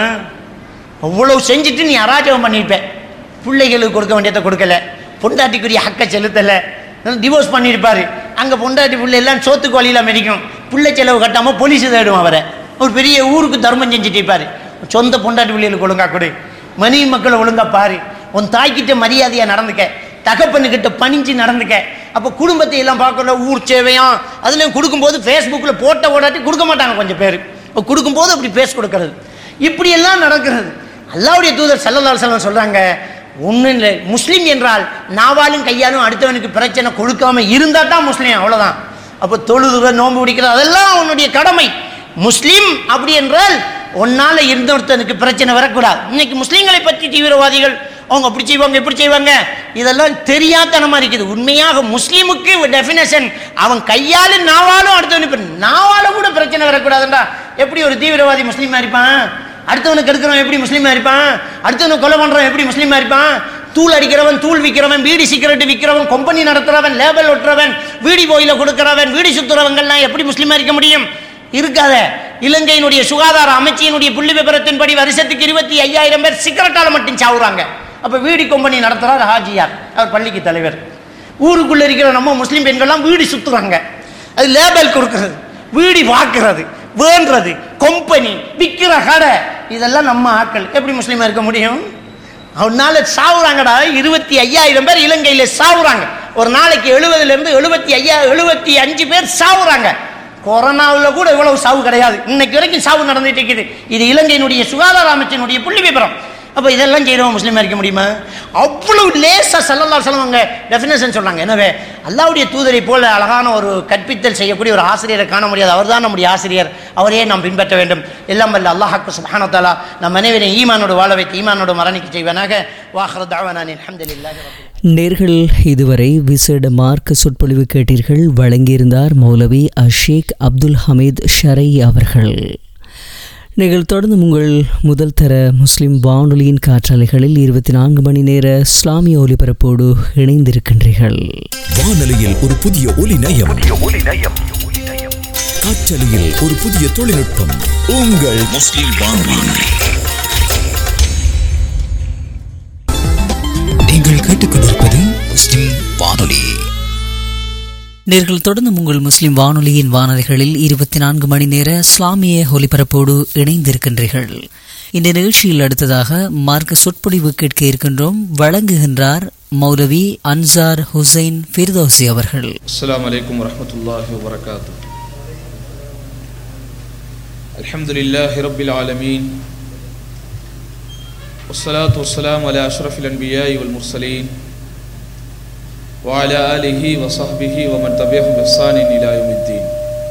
அவ்வளவு செஞ்சுட்டு நீ அராஜகம் பண்ணியிருப்பேன். பிள்ளைகளுக்கு கொடுக்க வேண்டியதை கொடுக்கல, பொண்டாட்டிக்குரிய ஹக்கை செலுத்தலை, டிவோர்ஸ் பண்ணியிருப்பாரு. அங்கே பொண்டாட்டி பிள்ளை எல்லாம் சோத்துக்கு வழியில் மெதிக்கும், பிள்ளை செலவு கட்டாமல் போலீஸு தேடும் அவரை. ஒரு பெரிய ஊருக்கு தர்மம் செஞ்சுட்டு இருப்பாரு. சொந்த பொண்டாட்டி பிள்ளைகளுக்கு ஒழுங்கா கொடு, மனைவி மக்களை ஒழுங்கா பாரு, உன் தாய்கிட்ட மரியாதையாக நடந்துக்க, தகப்பனுக்கிட்ட பணிஞ்சு நடந்துக்க. அப்போ குடும்பத்தை எல்லாம் பார்க்கல, ஊர் சேவையாம் அதுலேயும் கொடுக்கும்போது ஃபேஸ்புக்கில் போட்ட ஓடாட்டி கொடுக்க மாட்டாங்க கொஞ்சம் பேர், கொடுக்கும்போது அப்படி பேச கொடுக்கறது, இப்படியெல்லாம் நடக்கிறது. அல்லாஹ்வுடைய தூதர் ஸல்லல்லாஹு அலைஹி வஸல்லம் சொல்கிறாங்க, ஒன்றும் இல்லை, முஸ்லீம் என்றால் நாவாலும் கையாலும் அடுத்தவனுக்கு பிரச்சனை கொடுக்காம இருந்தால் தான் முஸ்லீம், அவ்வளோதான். அப்போ தொழுதுற நோன்பு பிடிக்கிறது அதெல்லாம் உன்னுடைய கடமை. முஸ்லீம் அப்படி என்றால் ஒன்னால இருந்தொருத்தனுக்கு பிரச்சனை வரக்கூடாது. இன்னைக்கு முஸ்லீம்களை பற்றி தீவிரவாதிகள் அவங்க அப்படி செய்வாங்க இப்படி செய்வாங்க, இதெல்லாம் தெரியாதனமா இருக்குது. உண்மையாக முஸ்லீமுக்கு டெஃபினேஷன் அவன் கையாலும் நாவாலும் அடுத்தவனுக்கு, நாவால கூட பிரச்சனை வரக்கூடாதுண்டா. எப்படி ஒரு தீவிரவாதி முஸ்லீமா இருப்பான்? அடுத்தவனுக்கு எடுக்கிறவன் எப்படி முஸ்லீமா இருப்பான்? அடுத்தவனுக்கு கொலை பண்றவன் எப்படி முஸ்லீமா இருப்பான்? தூள் அடிக்கிறவன், தூள் விற்கிறவன், பீடி சிகரெட் விற்கிறவன், கம்பெனி நடத்துறவன், லேபல் ஒட்டுறவன், வீடி போயில கொடுக்கிறவன், வீடி சுத்துறவங்கள்லாம் எப்படி முஸ்லீமா இருக்க முடியும்? இருக்காத. இலங்கையினுடைய சுகாதார அமைச்சியினுடைய புள்ளி விபரத்தின்படி வருஷத்துக்கு இருபத்தி ஐயாயிரம் பேர் சிகரெட்டால மட்டும் சாவுறாங்க. அப்ப வீடி கம்பெனி நடத்துறார் ஹாஜியார், அவர் பள்ளிக்கு தலைவர். ஊருக்குள்ள இருக்கிற நம்ம முஸ்லீம் பெண்கள்லாம் வீடி சுத்துறாங்க, அது லேபல் கொடுக்கிறது, வீடி வாக்குறது, வேண்டது, கம்பெனி விற்கிற கடை, இதெல்லாம் நம்ம ஆட்கள் எப்படி முஸ்லீமா இருக்க முடியும்? அவனால சாவுறாங்கடா. இருபத்தி ஐயாயிரம் பேர் இலங்கையில சாவுறாங்க. ஒரு நாளைக்கு எழுபதுல இருந்து எழுபத்தி ஐயா எழுபத்தி அஞ்சு பேர் சாவுறாங்க. கொரோனாவில் கூட இவ்வளவு சாவு கிடையாது, இன்னைக்கு வரைக்கும் சாவு நடந்துட்டு இருக்குது. இது இலங்கையினுடைய சுகாதார அமைச்சினுடைய புள்ளி விபரம். அப்போ இதெல்லாம் செய்யறவங்க முஸ்லீமா இருக்க முடியுமா? அவ்வளவு லேசா ஸல்லல்லாஹு அலைஹி வஸல்லம் அவங்க டெஃபினேஷன் சொல்றாங்க. எனவே அல்லாஹ்வுடைய தூதரை போல அழகான ஒரு கற்பித்தல் செய்யக்கூடிய ஒரு ஆசிரியரை காண முடியாது. அவர் தான் நம்முடைய ஆசிரியர், அவரையே நாம் பின்பற்ற வேண்டும். எல்லாம் வல்ல அல்லாஹ் சுப்ஹானஹு வ தஆலா நம் அனைவரையும் ஈமானோடு வாழ வைத்து ஈமானோடு மரணிக்க செய்வனாக. வாஹிரு தஅவானா அல்ஹம்துலில்லாஹி ரப்பில். நேர்கள் இதுவரை விசேட மார்க்க சொற்பொழிவு கேட்டீர்கள். வழங்கியிருந்தார் மௌலவி அஷேக் அப்துல் ஹமீத் ஷரை அவர்கள். நீங்கள் தொடர்ந்து உங்கள் முதல் தர முஸ்லிம் வானொலியின் காற்றாலைகளில் இருபத்தி நான்கு மணி நேர இஸ்லாமிய ஒலிபரப்போடு இணைந்திருக்கின்றீர்கள். வானொலியில் ஒரு புதிய ஒலி நயம், காற்றலையில் ஒரு புதிய தொழில்நுட்பம். உங்கள் முஸ்லிம் வானொலி. நீங்கள் கேட்டுக்கொண்டிருப்பது முஸ்லிம் வானொலி. நேர்கள் தொடர்ந்து உங்கள் முஸ்லிம் வானொலியின் வானொலிகளில் இருபத்தி நான்கு மணி நேர இஸ்லாமிய ஒலிபரப்போடு இணைந்திருக்கின்றீர்கள். இந்த நிகழ்ச்சியில் அடுத்ததாக மார்க்க சொற்பொழிவு கேட்க இருக்கின்றோம். வழங்குகின்றார் மௌலவி அன்சார் ஹுசைன் ஃபிர்தௌசி அவர்கள். அஸ்ஸலாமு அலைக்கும் வரஹ்மத்துல்லாஹி வபரகாத்துஹு. அல்ஹம்துலில்லாஹி ரப்பில் ஆலமீன், வஸ்ஸலாத்து வஸ்ஸலாமு அலா அஷ்ரஃபில் அன்பியாஇ வல் முர்ஸலீன் وعلى آله وصحبه ومن تبعهم بإحسان إلى يوم الدين.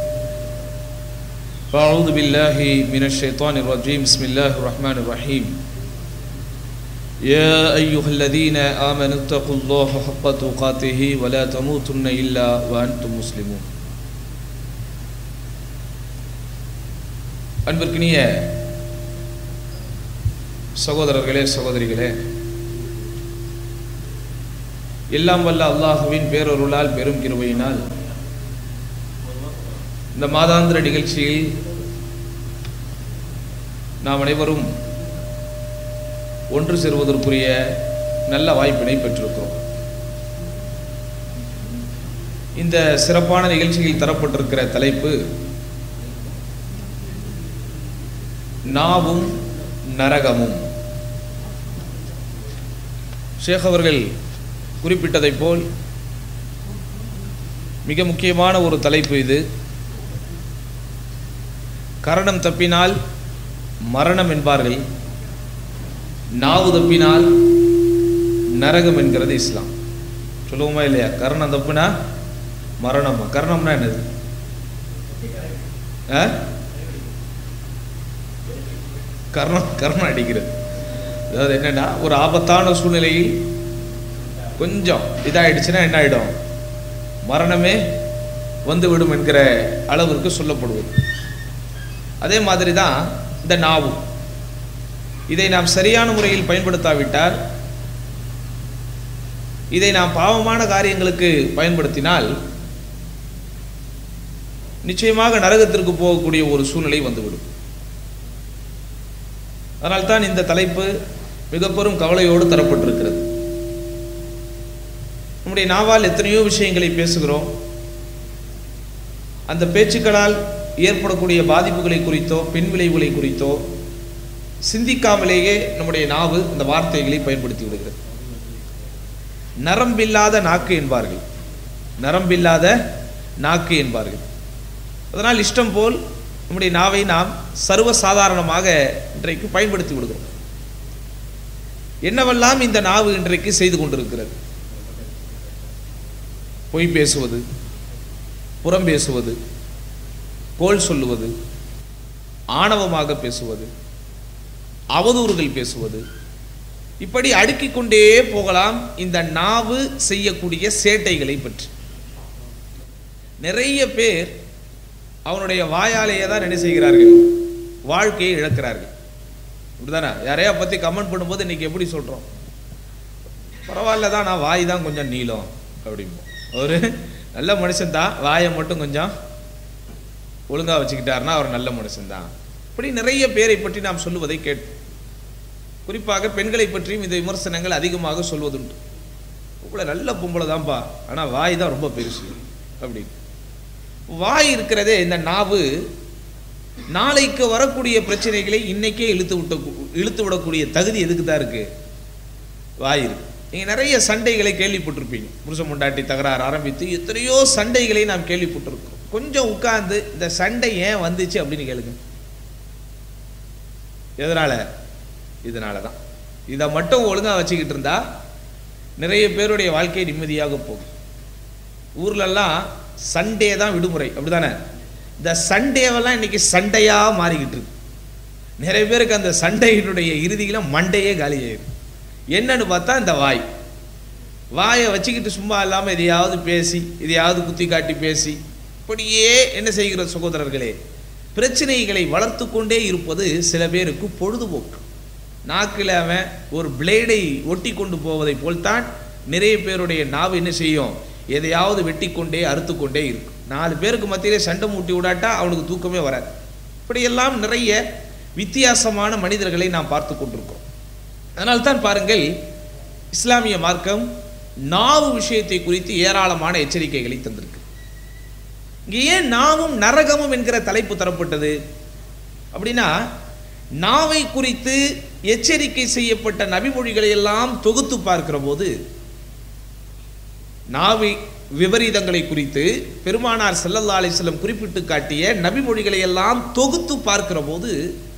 فأعوذ بالله من الشيطان الرجيم. بسم الله الرحمن الرحيم. يا أيها الذين آمنوا اتقوا الله حق تقاته ولا تموتن إلا وأنتم مسلمون. அன்பிற்கினிய சகோதரர்களே சகோதரிகளே, எல்லாம் வல்ல அல்லாஹுவின் பேரருளால் பெரும் கிருபையினால் இந்த மாதாந்திர நிகழ்ச்சியில் நாம் அனைவரும் ஒன்று சேருவதற்குரிய நல்ல வாய்ப்பினை பெற்றிருக்கிறோம். இந்த சிறப்பான நிகழ்ச்சியில் தரப்பட்டிருக்கிற தலைப்பு நாவும் நரகமும். ஷேக் அவர்கள் குறிப்பிட்டதை போல் மிக முக்கியமான ஒரு தலைப்பு இது. கரணம் தப்பினால் மரணம் என்பார்கள், நாவு தப்பினால் நரகம் என்கிறது இஸ்லாம். சொல்லுவோமா இல்லையா? கரணம் தப்புனா மரணமா? கரணம்னா என்னது? கர்ணம் கர்ணம் அடிக்கிறது. அதாவது என்னன்னா, ஒரு ஆபத்தான சூழ்நிலையில் கொஞ்சம் இதாயிடுச்சுன்னா என்ன ஆயிடும்? மரணமே வந்துவிடும் என்கிற அளவிற்கு சொல்லப்படுவது. அதே மாதிரி தான் இந்த நாவு. இதை நாம் சரியான முறையில் பயன்படுத்தாவிட்டால், இதை நாம் பாவமான காரியங்களுக்கு பயன்படுத்தினால் நிச்சயமாக நரகத்திற்கு போகக்கூடிய ஒரு சூழ்நிலை வந்துவிடும். அதனால்தான் இந்த தலைப்பு மிக பெரும் கவலையோடு தரப்பட்டிருக்கிறது. நம்முடைய நாவால் எத்தனையோ விஷயங்களை பேசுகிறோம். அந்த பேச்சுக்களால் ஏற்படக்கூடிய பாதிப்புகளை குறித்தோ பின்விளைவுகளை குறித்தோ சிந்திக்காமலேயே நம்முடைய நாவு அந்த வார்த்தைகளை பயன்படுத்தி விடுகிறது. நரம்பில்லாத நாக்கு என்பார்கள், நரம்பில்லாத நாக்கு என்பார்கள். அதனால் இஷ்டம் போல் நம்முடைய நாவை நாம் சர்வசாதாரணமாக இன்றைக்கு பயன்படுத்தி விடுகிறோம். என்னவெல்லாம் இந்த நாவு இன்றைக்கு செய்து கொண்டிருக்கிறது? பொய் பேசுவது, புறம் பேசுவது, கோள் சொல்லுவது, ஆணவமாக பேசுவது, அவதூறுகள் பேசுவது, இப்படி அடுக்கிக் கொண்டே போகலாம் இந்த நாவு செய்யக்கூடிய சேட்டைகளை பற்றி. நிறைய பேர் அவனுடைய வாயாலேயே தான் என்ன செய்கிறார்கள்? வாழ்க்கையை இழக்கிறார்கள். இப்படிதானே? யாரையா பற்றி கமெண்ட் பண்ணும்போது இன்னைக்கு எப்படி சொல்கிறோம்? பரவாயில்ல தான், நான் வாய் தான் கொஞ்சம் நீளம் அப்படிம்போம். ஒரு நல்ல மனுஷன்தான், வாயை மட்டும் கொஞ்சம் ஒழுங்காக வச்சுக்கிட்டாருன்னா அவர் நல்ல மனுஷன்தான். இப்படி நிறைய பேரை பற்றி நாம் சொல்லுவதை கேட்போம். குறிப்பாக பெண்களை பற்றியும் இந்த விமர்சனங்கள் அதிகமாக சொல்வதுண்டு. உங்களை நல்ல பொம்பளை தான்ப்பா, ஆனால் வாய் தான் ரொம்ப பெருசு அப்படின்னு. வாய் இருக்கிறதே, இந்த நாவு நாளைக்கு வரக்கூடிய பிரச்சனைகளை இன்னைக்கே இழுத்து விட்ட இழுத்து விடக்கூடிய தகுதி எதுக்கு தான் இருக்கு? வாய் இருக்கு. நீங்கள் நிறைய சண்டைகளை கேள்விப்பட்டிருப்பீங்க. புருஷ முண்டாட்டி தகராறு ஆரம்பித்து எத்தனையோ சண்டைகளை நாம் கேள்விப்பட்டிருக்கோம். கொஞ்சம் உட்கார்ந்து இந்த சண்டை ஏன் வந்துச்சு அப்படின்னு கேளுங்க. எதனால? இதனால தான். இதை மட்டும் ஒழுங்காக வச்சுக்கிட்டு இருந்தா நிறைய பேருடைய வாழ்க்கை நிம்மதியாக போகும். ஊர்லெல்லாம் சண்டே தான் விடுமுறை, அப்படிதானே? இந்த சண்டேவெல்லாம் இன்னைக்கு சண்டையா மாறிக்கிட்டு இருக்கு. நிறைய பேருக்கு அந்த சண்டையினுடைய இறுதியில மண்டையே காலியாயிருக்கு. என்னன்னு பார்த்தா இந்த வாய். வாயை வச்சுக்கிட்டு சும்மா இல்லாமல் எதையாவது பேசி, எதையாவது குத்தி காட்டி பேசி, இப்படியே என்ன செய்கிற சகோதரர்களே, பிரச்சனைகளை வளர்த்து கொண்டே இருப்பது சில பேருக்கு பொழுதுபோக்கு. நாக்கில் அவன் ஒரு பிளேடை ஒட்டி கொண்டு போவதை போல்தான் நிறைய பேருடைய நாவு என்ன செய்யும்? எதையாவது வெட்டி கொண்டே அறுத்து கொண்டே இருக்கும். நாலு பேருக்கு மத்தியிலே சண்டை மூட்டி விடாட்டா அவனுக்கு தூக்கமே வராது. இப்படியெல்லாம் நிறைய வித்தியாசமான மனிதர்களை நாம் பார்த்து கொண்டிருக்கிறோம். அதனால்தான் பாருங்கள், இஸ்லாமிய மார்க்கம் நாவு விஷயத்தை குறித்து ஏராளமான எச்சரிக்கைகளை தந்திருக்கு. இங்கே ஏன் நாவும் நரகமும் என்கிற தலைப்பு தரப்பட்டது அப்படின்னா, நாவை குறித்து எச்சரிக்கை செய்யப்பட்ட நபிமொழிகளை எல்லாம் தொகுத்து பார்க்கிற போது, நாவி விபரீதங்களை குறித்து பெருமானார் ஸல்லல்லாஹு அலைஹி வஸல்லம் குறிப்பிட்டு காட்டிய நபிமொழிகளை எல்லாம் தொகுத்து பார்க்கிற போது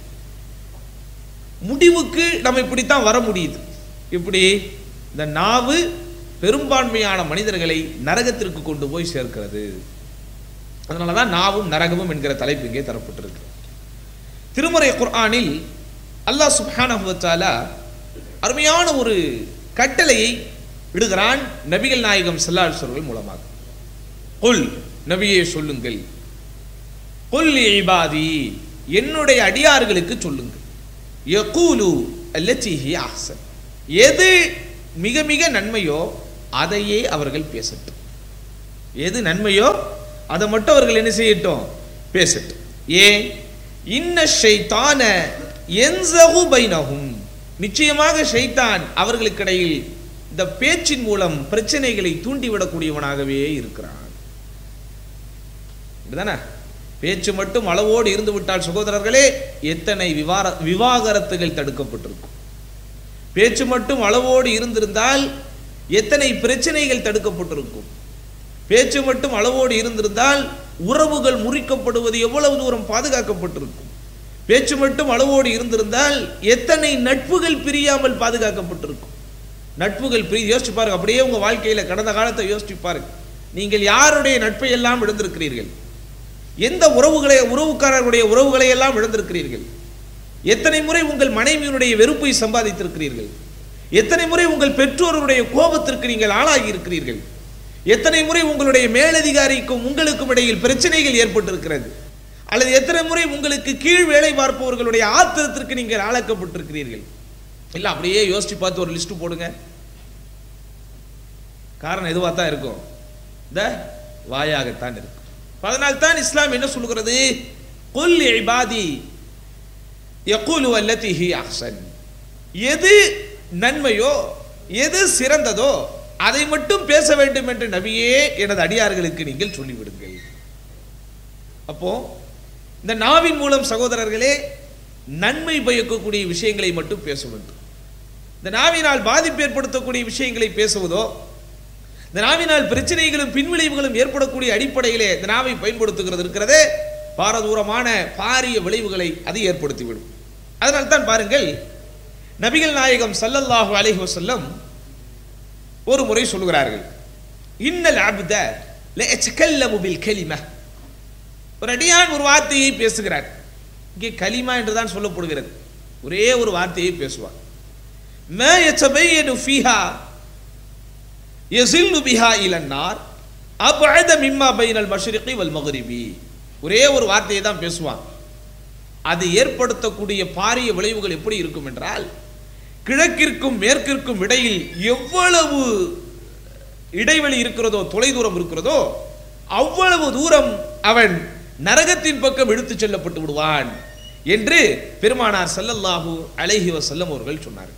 முடிவுக்கு நம்ம இப்படித்தான் வர முடியுது. இப்படி இந்த நாவு பெரும்பான்மையான மனிதர்களை நரகத்திற்கு கொண்டு போய் சேர்க்கிறது. அதனாலதான் நாவும் நரகமும் என்கிற தலைப்பு இங்கே தரப்பட்டிருக்கு. திருமறை குர்ஆனில் அல்லாஹ் சுப்ஹானஹு வ தஆலா அருமையான ஒரு கட்டளையை விடுகிறான் நபிகள் நாயகம் ஸல்லல்லாஹு அலைஹி வஸல்லம் மூலமாக. குல், நபியே சொல்லுங்கள், குல் இபாதி, என்னுடைய அடியார்களுக்கு சொல்லுங்கள், யகூலு அல்லதி ஹிய அஹ்சன், எது மிக மிக நன்மையோ அதையே அவர்கள் பேசட்டும். எது நன்மையோ அதை மட்டும் அவர்கள் என்ன செய்யட்டும், பேசட்டும். ஏன்? இன்ன ஷைத்தான யன்ஸகு பைனஹும், நிச்சயமாக ஷைத்தான் அவர்களுக்கிடையில் இந்த பேச்சின் மூலம் பிரச்சனைகளை தூண்டிவிடக்கூடியவனாகவே இருக்கிறான். இதுதானே? பேச்சு மட்டும் அளவோடு இருந்து விட்டால் சகோதரர்களே எத்தனை விவார விவாகரத்துகள் தடுக்கப்பட்டிருக்கும். பேச்சு மட்டும் அளவோடு இருந்திருந்தால் எத்தனை பிரச்சனைகள் தடுக்கப்பட்டிருக்கும். பேச்சு மட்டும் அளவோடு இருந்திருந்தால் உறவுகள் முறிக்கப்படுவது எவ்வளவு தூரம் பாதுகாக்கப்பட்டிருக்கும். பேச்சு மட்டும் அளவோடு இருந்திருந்தால் எத்தனை நட்புகள் பிரியாமல் பாதுகாக்கப்பட்டிருக்கும். நட்புகள் பிரி யோசிச்சு பாருங்க. அப்படியே உங்க வாழ்க்கையில கடந்த காலத்தை யோசிச்சு பாருங்க. நீங்கள் யாருடைய நட்பை எல்லாம் இழந்திருக்கிறீர்கள்? எந்த உறவுகளை உறவுக்காரர்களுடைய உறவுகளை எல்லாம் இழந்திருக்கிறீர்கள்? எத்தனை முறை உங்கள் மனைவியினுடைய வெறுப்பை சம்பாதித்திருக்கிறீர்கள்? எத்தனை முறை உங்கள் பெற்றோருடைய கோபத்திற்கு நீங்கள் ஆளாகி இருக்கிறீர்கள்? எத்தனை முறை உங்களுடைய மேலதிகாரிக்கும் உங்களுக்கும் இடையில் பிரச்சனைகள் ஏற்பட்டிருக்கிறது? அல்லது எத்தனை முறை உங்களுக்கு கீழ் வேலை பார்ப்பவர்களுடைய ஆத்திரத்திற்கு நீங்கள் ஆளாக்கப்பட்டிருக்கிறீர்கள்? இல்ல அப்படியே யோசிச்சு பார்த்து ஒரு லிஸ்ட் போடுங்க. காரணம் எதுவா தான் இருக்கும்? இந்த வாயாகத்தான் இருக்கும். அதனால் தான் இஸ்லாம் என்ன சொல்கிறது? குல் இபாதி யகூலு அல்லதி ஹி அஹ்சன், எது நன்மையோ எது சிறந்ததோ அதை மட்டும் பேச வேண்டும் என்று நபியே எனது அடியார்களுக்கு நீங்கள் சொல்லிவிடுங்கள். அப்போ இந்த நாவின் மூலம் சகோதரர்களே நன்மை பயக்கக்கூடிய விஷயங்களை மட்டும் பேச வேண்டும். இந்த நாவினால் பாதிப்பு ஏற்படுத்தக்கூடிய விஷயங்களை பேசுவதோ, இந்த நாவினால் பிரச்சனைகளும் பின்விளைவுகளும் ஏற்படக்கூடிய அடிப்படையிலே இந்த நாவை பயன்படுத்துகிறது இருக்கிறதே பாரதூரமான பாரிய விளைவுகளை அது ஏற்படுத்திவிடும். அதனால் தான் பாருங்கள், நபிகள் நாயகம் ஸல்லல்லாஹு அலைஹி வஸல்லம் ஒரு முறை சொல்கிறார்கள், இன்னல் அப்த லயதகல்லமு பில் கலிமா, ஒரு அடியான் ஒரு வார்த்தையை பேசுகிறார். இங்கே கலிமா என்றுதான் சொல்லப்படுகிறது. ஒரே ஒரு வார்த்தையை பேசுவார். மா யதபையனு ஃபீஹா யஸில்லு பிஹா இலன்னார் அபஅத மிம்மா பைனல் மஷ்ரிகி வல் மக்ரிபி, ஒரே ஒரு வார்த்தையை தான் பேசுவான். அது ஏற்படுத்தக்கூடிய பாரிய விளைவுகள் எப்படி இருக்கும் என்றால், கிழக்கிற்கும் மேற்கிற்கும் இடையில் எவ்வளவு இடைவெளி இருக்கிறதோ, தொலைதூரம் இருக்கிறதோ, அவ்வளவு தூரம் அவன் நரகத்தின் பக்கம் எடுத்துச் செல்லப்பட்டு விடுவான் என்று பெருமானார் ஸல்லல்லாஹு அலைஹி வஸல்லம் அவர்கள் சொன்னார்கள்.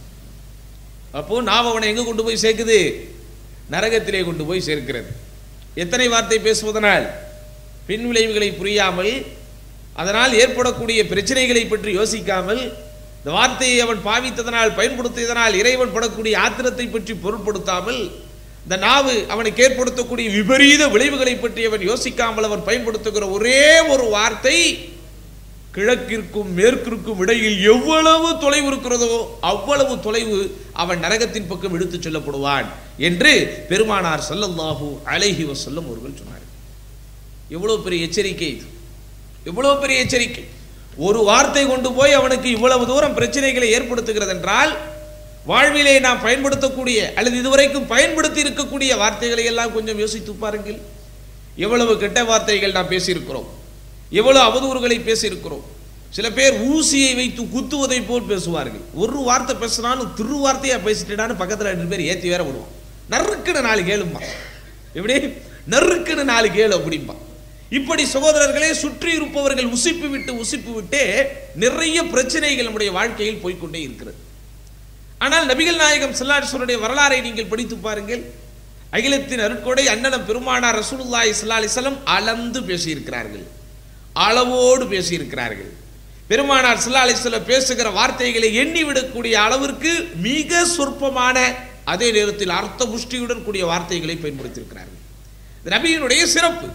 அப்போ நாம் அவனை எங்க கொண்டு போய் சேர்க்குது? நரகத்திலே கொண்டு போய் சேர்க்கிறது. எத்தனை வார்த்தை பேசுவதனால்? பின் விளைவுகளை புரியாமல், அதனால் ஏற்படக்கூடிய பிரச்சனைகளை பற்றி யோசிக்காமல், இந்த வார்த்தையை அவன் பாவித்ததனால் பயன்படுத்தியதனால் இறைவன் படக்கூடிய ஆத்திரத்தை பற்றி பொருட்படுத்தாமல், இந்த நாவு அவனுக்கு ஏற்படுத்தக்கூடிய விபரீத விளைவுகளை பற்றி அவன் யோசிக்காமல் அவன் பயன்படுத்துகிற ஒரே ஒரு வார்த்தை, கிழக்கிற்கும் மேற்கிற்கும் இடையில் எவ்வளவு தொலைவு இருக்கிறதோ அவ்வளவு தொலைவு அவன் நரகத்தின் பக்கம் எடுத்துச் செல்லப்படுவான் என்று பெருமானார் ஸல்லல்லாஹு அலைஹி வஸல்லம் அவர்கள் சொன்னார்கள். எவ்வளவு பெரிய எச்சரிக்கை இது! எவ்வளவு பெரிய எச்சரிக்கை! ஒரு வார்த்தை கொண்டு போய் அவனுக்கு இவ்வளவு தூரம் பிரச்சனைகளை ஏற்படுத்துகிறது என்றால், வாழ்விலே நாம் பயன்படுத்தக்கூடிய அல்லது இதுவரைக்கும் பயன்படுத்தி இருக்கக்கூடிய வார்த்தைகளை எல்லாம் கொஞ்சம் யோசித்து பாருங்கள். எவ்வளவு கெட்ட வார்த்தைகள் நாம் பேசியிருக்கிறோம், எவ்வளவு அவதூறுகளை பேசியிருக்கிறோம். சில பேர் ஊசியை வைத்து குத்துவதை போல் பேசுவார்கள். ஒரு வார்த்தை பேசினாலும் திரு வார்த்தையா பேசிட்டான்னு பக்கத்தில் ரெண்டு பேர் ஏற்றி வேற விடுவான். நறுக்குன்னு நாலு கேளும்பா, எப்படி நறுக்குன்னு நாலு கேளு அப்படிம்பா. இப்படி சகோதரர்களே சுற்றி இருப்பவர்கள் உசிப்பு விட்டு உசிப்பு விட்டு நிறைய பிரச்சனைகள் நம்முடைய வாழ்க்கையில் போய்கொண்டே இருக்கிறது. ஆனால் நபிகள் நாயகம் ஸல்லல்லாஹு அலைஹி வஸல்லம் வரலாறை நீங்கள் படித்து பாருங்கள். அகிலத்தின் அருட்கொடை அண்ணலம் பெருமானார் ரசூலுல்லாஹி ஸல்லல்லாஹு அலைஹி வஸல்லம் அளந்து பேசியிருக்கிறார்கள், அளவோடு பேசியிருக்கிறார்கள். பெருமானார் ஸல்லல்லாஹு அலைஹி வஸல்லம் பேசுகிற வார்த்தைகளை எண்ணிவிடக்கூடிய அளவிற்கு மிக சொற்பமான, அதே நேரத்தில் அர்த்த புஷ்டியுடன் கூடிய வார்த்தைகளை பயன்படுத்தியிருக்கிறார்கள். நபியினுடைய சிறப்பு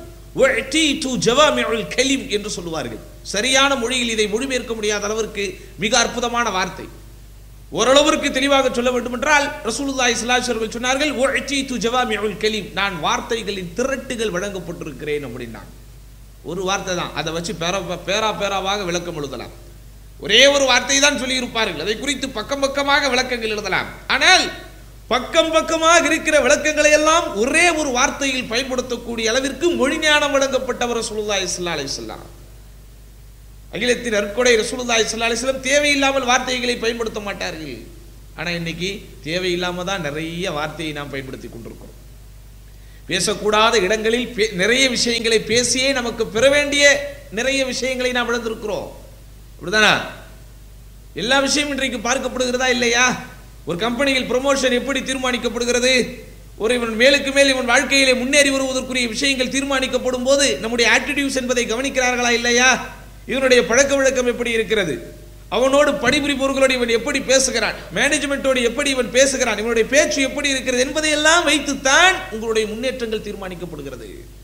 கலீம் என்று சொல்லுவார்கள். சரியான மொழியில் இதை மொழிபெயர்க்க முடியாத அளவிற்கு மிக அற்புதமான வார்த்தை. ஓரளவிற்கு தெளிவாக சொல்ல வேண்டும் என்றால் ரசூலுல்லாஹி ஸல்லல்லாஹு அலைஹி வஸல்லம் சொன்னார்கள், வஅதீது ஜவாமிஉல் கலீம், நான் வார்த்தைகளின் திரட்டுகள் வழங்கப்பட்டிருக்கிறேன் அப்படின்னா. ஒரு வார்த்தை தான், அதை வச்சு பேரா பேரா பேராவாக விளக்கம் எழுதலாம். ஒரே ஒரு வார்த்தை தான் சொல்லி இருப்பார்கள், அதை குறித்து பக்கம் பக்கமாக விளக்கங்கள் எழுதலாம். ஆனால் பக்கம் பக்கமாக இருக்கிற விளக்கங்களை எல்லாம் ஒரே ஒரு வார்த்தையில் பயன்படுத்தக்கூடிய அளவிற்கு மொழி ஞானம் வழங்கப்பட்டவர் ரசூலுல்லாஹி ஸல்லல்லாஹு அலைஹி வஸல்லம். அகிலத்தின் அருட்கொடை ரசூலுல்லாஹி ஸல்லல்லாஹு அலைஹி வஸல்லம் தேவையில்லாமல் வார்த்தைகளை பயன்படுத்த மாட்டார்கள். ஆனால் இன்னைக்கு தேவையில்லாமல் தான் நிறைய வார்த்தையை நாம் பயன்படுத்தி கொண்டிருக்கிறோம். பேசக்கூடாத இடங்களில் நிறைய விஷயங்களை பேசியே நமக்கு பெற வேண்டிய நிறைய விஷயங்களை நாம் இழந்திருக்கிறோம். அப்படிதானா? எல்லா விஷயமும் இன்றைக்கு பார்க்கப்படுகிறதா இல்லையா? ஒரு கம்பெனியில் ப்ரமோஷன் எப்படி தீர்மானிக்கப்படுகிறது? ஒரு இவன் மேலுக்கு மேல் இவன் வாழ்க்கையிலே முன்னேறி வருவதற்குரிய விஷயங்கள் தீர்மானிக்கப்படும் போது நம்முடைய ஆட்டிடியூட்ஸ் என்பதை கவனிக்கிறார்களா இல்லையா? இவனுடைய பழக்க வழக்கம் எப்படி இருக்கிறது, அவனோடு பணிபுரிபவர்களோடு இவன் எப்படி பேசுகிறான், மேனேஜ்மெண்டோடு எப்படி இவன் பேசுகிறான், இவனுடைய பேச்சு எப்படி இருக்கிறது என்பதையெல்லாம் வைத்துத்தான் உங்களுடைய முன்னேற்றங்கள் தீர்மானிக்கப்படுகிறது.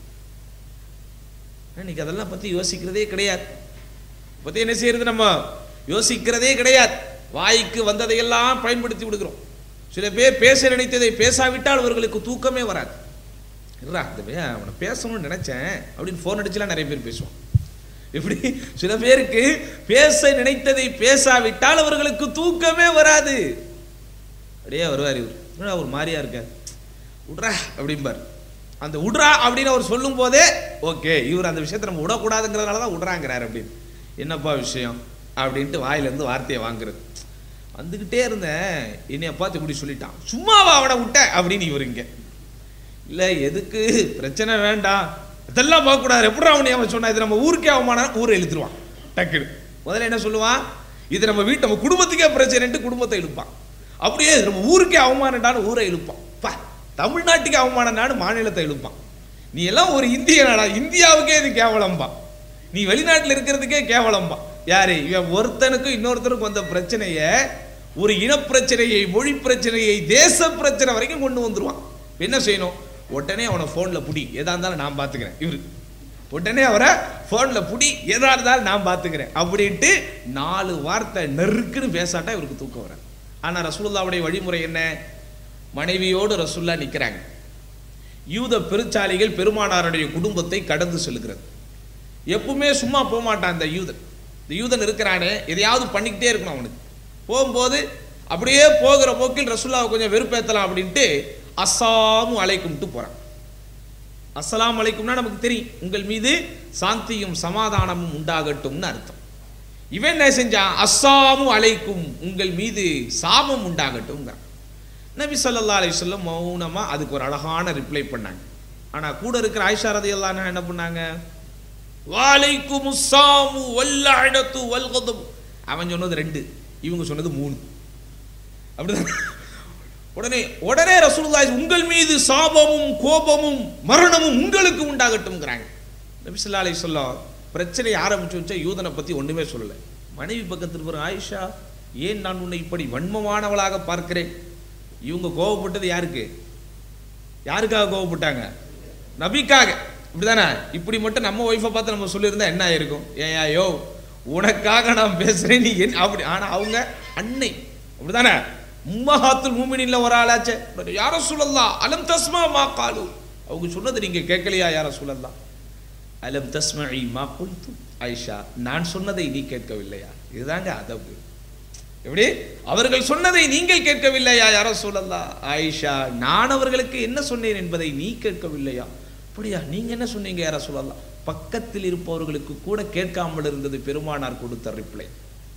இன்னைக்கு அதெல்லாம் பத்தி யோசிக்கிறதே கிடையாது. பத்தி என்ன செய்யறது? நம்ம யோசிக்கிறதே கிடையாது. வாய்க்கு வந்ததையெல்லாம் பயன்படுத்தி விடுகிறோம். சில பேர் பேச நினைத்ததை பேசாவிட்டால் அவர்களுக்கு தூக்கமே வராது. அவனை பேசணும்னு நினைச்சேன் அப்படின்னு போன் அடிச்சுலாம் நிறைய பேர் பேசுவான். இப்படி சில பேருக்கு பேச நினைத்ததை பேசாவிட்டால் அவர்களுக்கு தூக்கமே வராது. அப்படியே வருவார் இவர், அவர் மாதிரியா இருக்க உட்ரா அப்படிம்பார். அந்த உட்ரா அப்படின்னு அவர் சொல்லும் போதே ஓகே, இவர் அந்த விஷயத்தை நம்ம விடக்கூடாதுங்கிறதுனால தான் விட்றாங்கிறார் அப்படின்னு. என்னப்பா விஷயம் அப்படின்ட்டு வாயிலிருந்து வார்த்தையை வாங்குறது. வந்துக்கிட்டே இருந்தேன், என்னைய பார்த்து இப்படி சொல்லிட்டான், சும்மாவா அவனை விட்ட அப்படின்னு இவர் இங்க இல்லை, எதுக்கு பிரச்சனை வேண்டாம், இதெல்லாம் பார்க்கக்கூடாது, எப்படி அவனை அவன் சொன்னா இது நம்ம ஊருக்கே அவமானம், ஊரை இழுத்துருவான் டக்குன்னு. முதல்ல என்ன சொல்லுவான், இது நம்ம வீட்டு நம்ம குடும்பத்துக்கே பிரச்சனைன்ட்டு குடும்பத்தை இழுப்பான். அப்படியே நம்ம ஊருக்கே அவமானம்டான்னு ஊரை இழுப்பான். பா, தமிழ்நாட்டுக்கு அவமானம்டான்னு மாநிலத்தை இழுப்பான். நீ எல்லாம் ஒரு இந்திய நாடா, இந்தியாவுக்கே இது கேவலம்பா, நீ வெளிநாட்டில் இருக்கிறதுக்கே கேவலம்பா. யாரு இவன்? ஒருத்தனுக்கும் இன்னொருத்தனுக்கும் வந்த பிரச்சனைய ஒரு இனப்பிரச்சனையை, மொழி பிரச்சனையை, தேச பிரச்சனை வரைக்கும் கொண்டு வந்துருவான். என்ன செய்யணும்? உடனே அவனை போன்ல புடி, எதா இருந்தாலும் நான் பாத்துக்கிறேன். இவரு உடனே அவரை போன்ல புடி, எதா இருந்தாலும் நான் பாத்துக்கிறேன் அப்படின்ட்டு நாலு வார்த்தை நெருக்குன்னு பேசாட்டா இவருக்கு தூக்கம் வர. ஆனா ரசூலுல்லாவுடைய வழிமுறை என்ன? மனைவியோடு ரசூல்லா நிக்கிறாங்க. யூத பெருச்சாலிகள் பெருமானாருடைய குடும்பத்தை கடந்து செல்கிறது. எப்பவுமே சும்மா போக மாட்டான் இந்த யூதன். இந்த யூதன் இருக்கிறானே எதையாவது பண்ணிக்கிட்டே இருக்கணும். அவனுக்கு போகும்போது அப்படியே போகிற போக்கில் ரசூலுல்லாவை கொஞ்சம் வெறுப்பேற்றலாம் அப்படின்ட்டு அஸ்ஸலாமு அலைக்கும்ட்டு போறான். அஸ்ஸலாமு அலைக்கும்னா நமக்கு தெரியும், உங்கள் மீது சாந்தியும் சமாதானமும் உண்டாகட்டும்னு அர்த்தம். இவன் என்ன செஞ்சான்? அஸ்ஸலாமு அலைக்கும், உங்கள் மீது சாபம் உண்டாகட்டும். நபி ஸல்லல்லாஹு அலைஹி வஸல்லம் மௌனமா அதுக்கு ஒரு அழகான ரிப்ளை பண்ணாங்க. ஆனா கூட இருக்கிற ஆயிஷா ரலியல்லாஹு அன்ஹா என்ன பண்ணாங்க? வலைக்கும் ஸாமு வல்லஅனது வல்கதப். அவன் சொன்னது ரெண்டு, இவங்க சொன்னது மூணு. அப்படிதான். உடனே உடனே ரசூலுல்லாஹி உங்கள் மீது சாபமும் கோபமும் மரணமும் உங்களுக்கு உண்டாகட்டும்ங்கறாங்க. நபி ஸல்லல்லாஹு அலைஹி வஸல்லம் பிரச்சனை ஆரம்பிச்சு வச்சா யூதனை பத்தி ஒண்ணுமே சொல்லல. மனைவி பக்கத்துல வர ஆயிஷா, ஏன் நான் உன்னை இப்படி வன்மமானவளாக பார்க்கிறேன்? இவங்க கோபப்பட்டது யாருக்கு? யாருக்காக கோபப்பட்டாங்க? நபிக்காக. இப்படிதானே? இப்படி மட்டும் நம்ம ஒய்ஃபை பார்த்து நம்ம சொல்லியிருந்தா என்ன ஆயிருக்கும்? ஏன் ஐயோ உனக்காக நான் பேசுறேன் நீ என்ன அப்படி. ஆனா அவங்க அன்னை, அப்படிதானே? உம்மஹாத்துல் முஃமினீன்ல ஒரு ஆளாச்சே. யா ரசூலல்லாஹ் அலம் தஸ்மா மா காலு, அவங்க சொன்னது நீங்க கேட்கலையா யா ரசூலல்லாஹ்? அலம் தஸ்மஇ மா குல்து, ஆயிஷா நான் சொன்னதை நீ கேட்கவில்லையா? இதுதாங்க அதப். எப்படி? அவர்கள் சொன்னதை நீங்கள் கேட்கவில்லையா யா ரசூலல்லாஹ்? ஆயிஷா நான் அவர்களுக்கு என்ன சொன்னேன் என்பதை நீ கேட்கவில்லையா? அப்படியா, நீங்க என்ன சொன்னீங்க யா ரசூலல்லாஹ்? பக்கத்தில் இருப்பவர்களுக்கு கூட கேட்காமல் இருந்தது பெருமானார் கொடுத்த ரிப்ளை.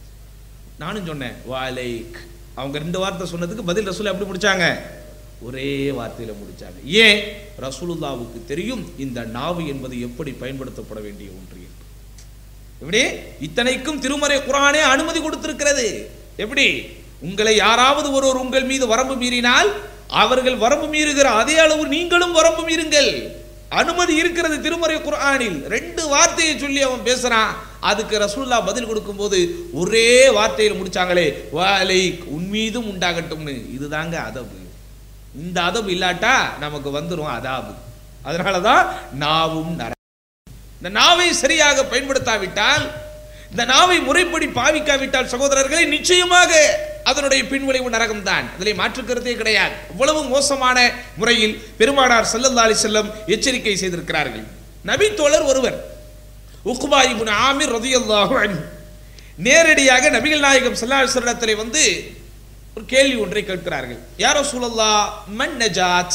நானும் சொன்னேன் வாலைக். அவங்க ரெண்டு வார்த்தை சொன்னதுக்கு பதில் ரசூல் எப்படி முடிச்சாங்க? ஒரே வார்த்தையில முடிச்சாங்க. ஏன்? ரசூலுல்லாவுக்கு தெரியும் இந்த நாவு என்பது எப்படி பயன்படுத்தப்பட வேண்டிய ஒன்று. எப்படி? இத்தனைக்கும் திருமறை குர்ஆனே அனுமதி கொடுத்திருக்கிறது. எப்படி? உங்களை யாராவது ஒருவர் உங்கள் மீது வரம்பு மீறினால் அவர்கள் வரம்பு மீறுகிற அதே அளவு நீங்களும் வரம்பு மீறுங்கள். அனுமதி இருக்கிறது திருமறை குர்ஆனில். ரெண்டு வார்த்தையை சொல்லி அவன் பேசுறான். அதுக்கு ரசூலுல்லாஹ் பதில் கொடுக்கும் போது ஒரே வார்த்தையில் முடிச்சாங்களே, வலைக் உன் மீதும் உண்டாகட்டும்னு. இதுதாங்க அதபு. இந்த அதபு இல்லாட்டா நமக்கு வந்துரும் அதாபு. அதனாலதான் நாவும் நர. இந்த நாவை சரியாக பயன்படுத்தாவிட்டால், இந்த நாவை முறைப்படி பாவிக்காவிட்டால் சகோதரர்களை நிச்சயமாக அதனுடைய பின்விளைவு நரகம்தான். அதிலே மாற்றுக்கிறதே கிடையாது. அவ்வளவு மோசமான முறையில் பெருமானார் ஸல்லல்லாஹு அலைஹி வஸல்லம் எச்சரிக்கை செய்திருக்கிறார்கள். நபி தோழர் ஒருவர் உக்பா இப்னு ஆமிர் ரலியல்லாஹு அன்ஹு நேரடியாக நபிகள் நாயகம் ஸல்லல்லாஹு அலைஹி வஸல்லத்திலே வந்து ஒரு கேள்வி ஒன்றை கேட்கிறார்கள். யா ரசூலல்லாஹ் மன் நஜாத்,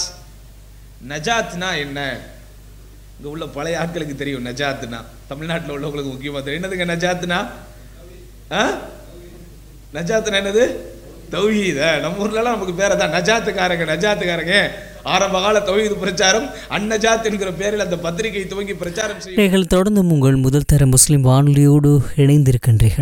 நஜாத்னா என்ன? இங்க உள்ள பழைய ஆட்களுக்கு தெரியும் நஜாத்னா, தமிழ்நாட்டில் உள்ளவங்களுக்கு முக்கியமா தெரியும். என்னதுங்க நஜாத்னா? நஜாத்னா என்னது? தௌஹீத நம்ம ஊர்லலாம் நமக்கு பேரை தான் நஜாத்துக்காரங்க நஜாத்துக்காரங்க ஆரம்ப கால தௌஹீது பிரச்சாரம் அந்நஜாத் என்கிற பேரில் அந்த பத்திரிகை துவங்கி பிரச்சாரம் செய்யும். நீங்கள் தொடர்ந்து உங்கள் முதல் தர முஸ்லிம் வானொலியோடு இணைந்திருக்கின்றீர்கள்.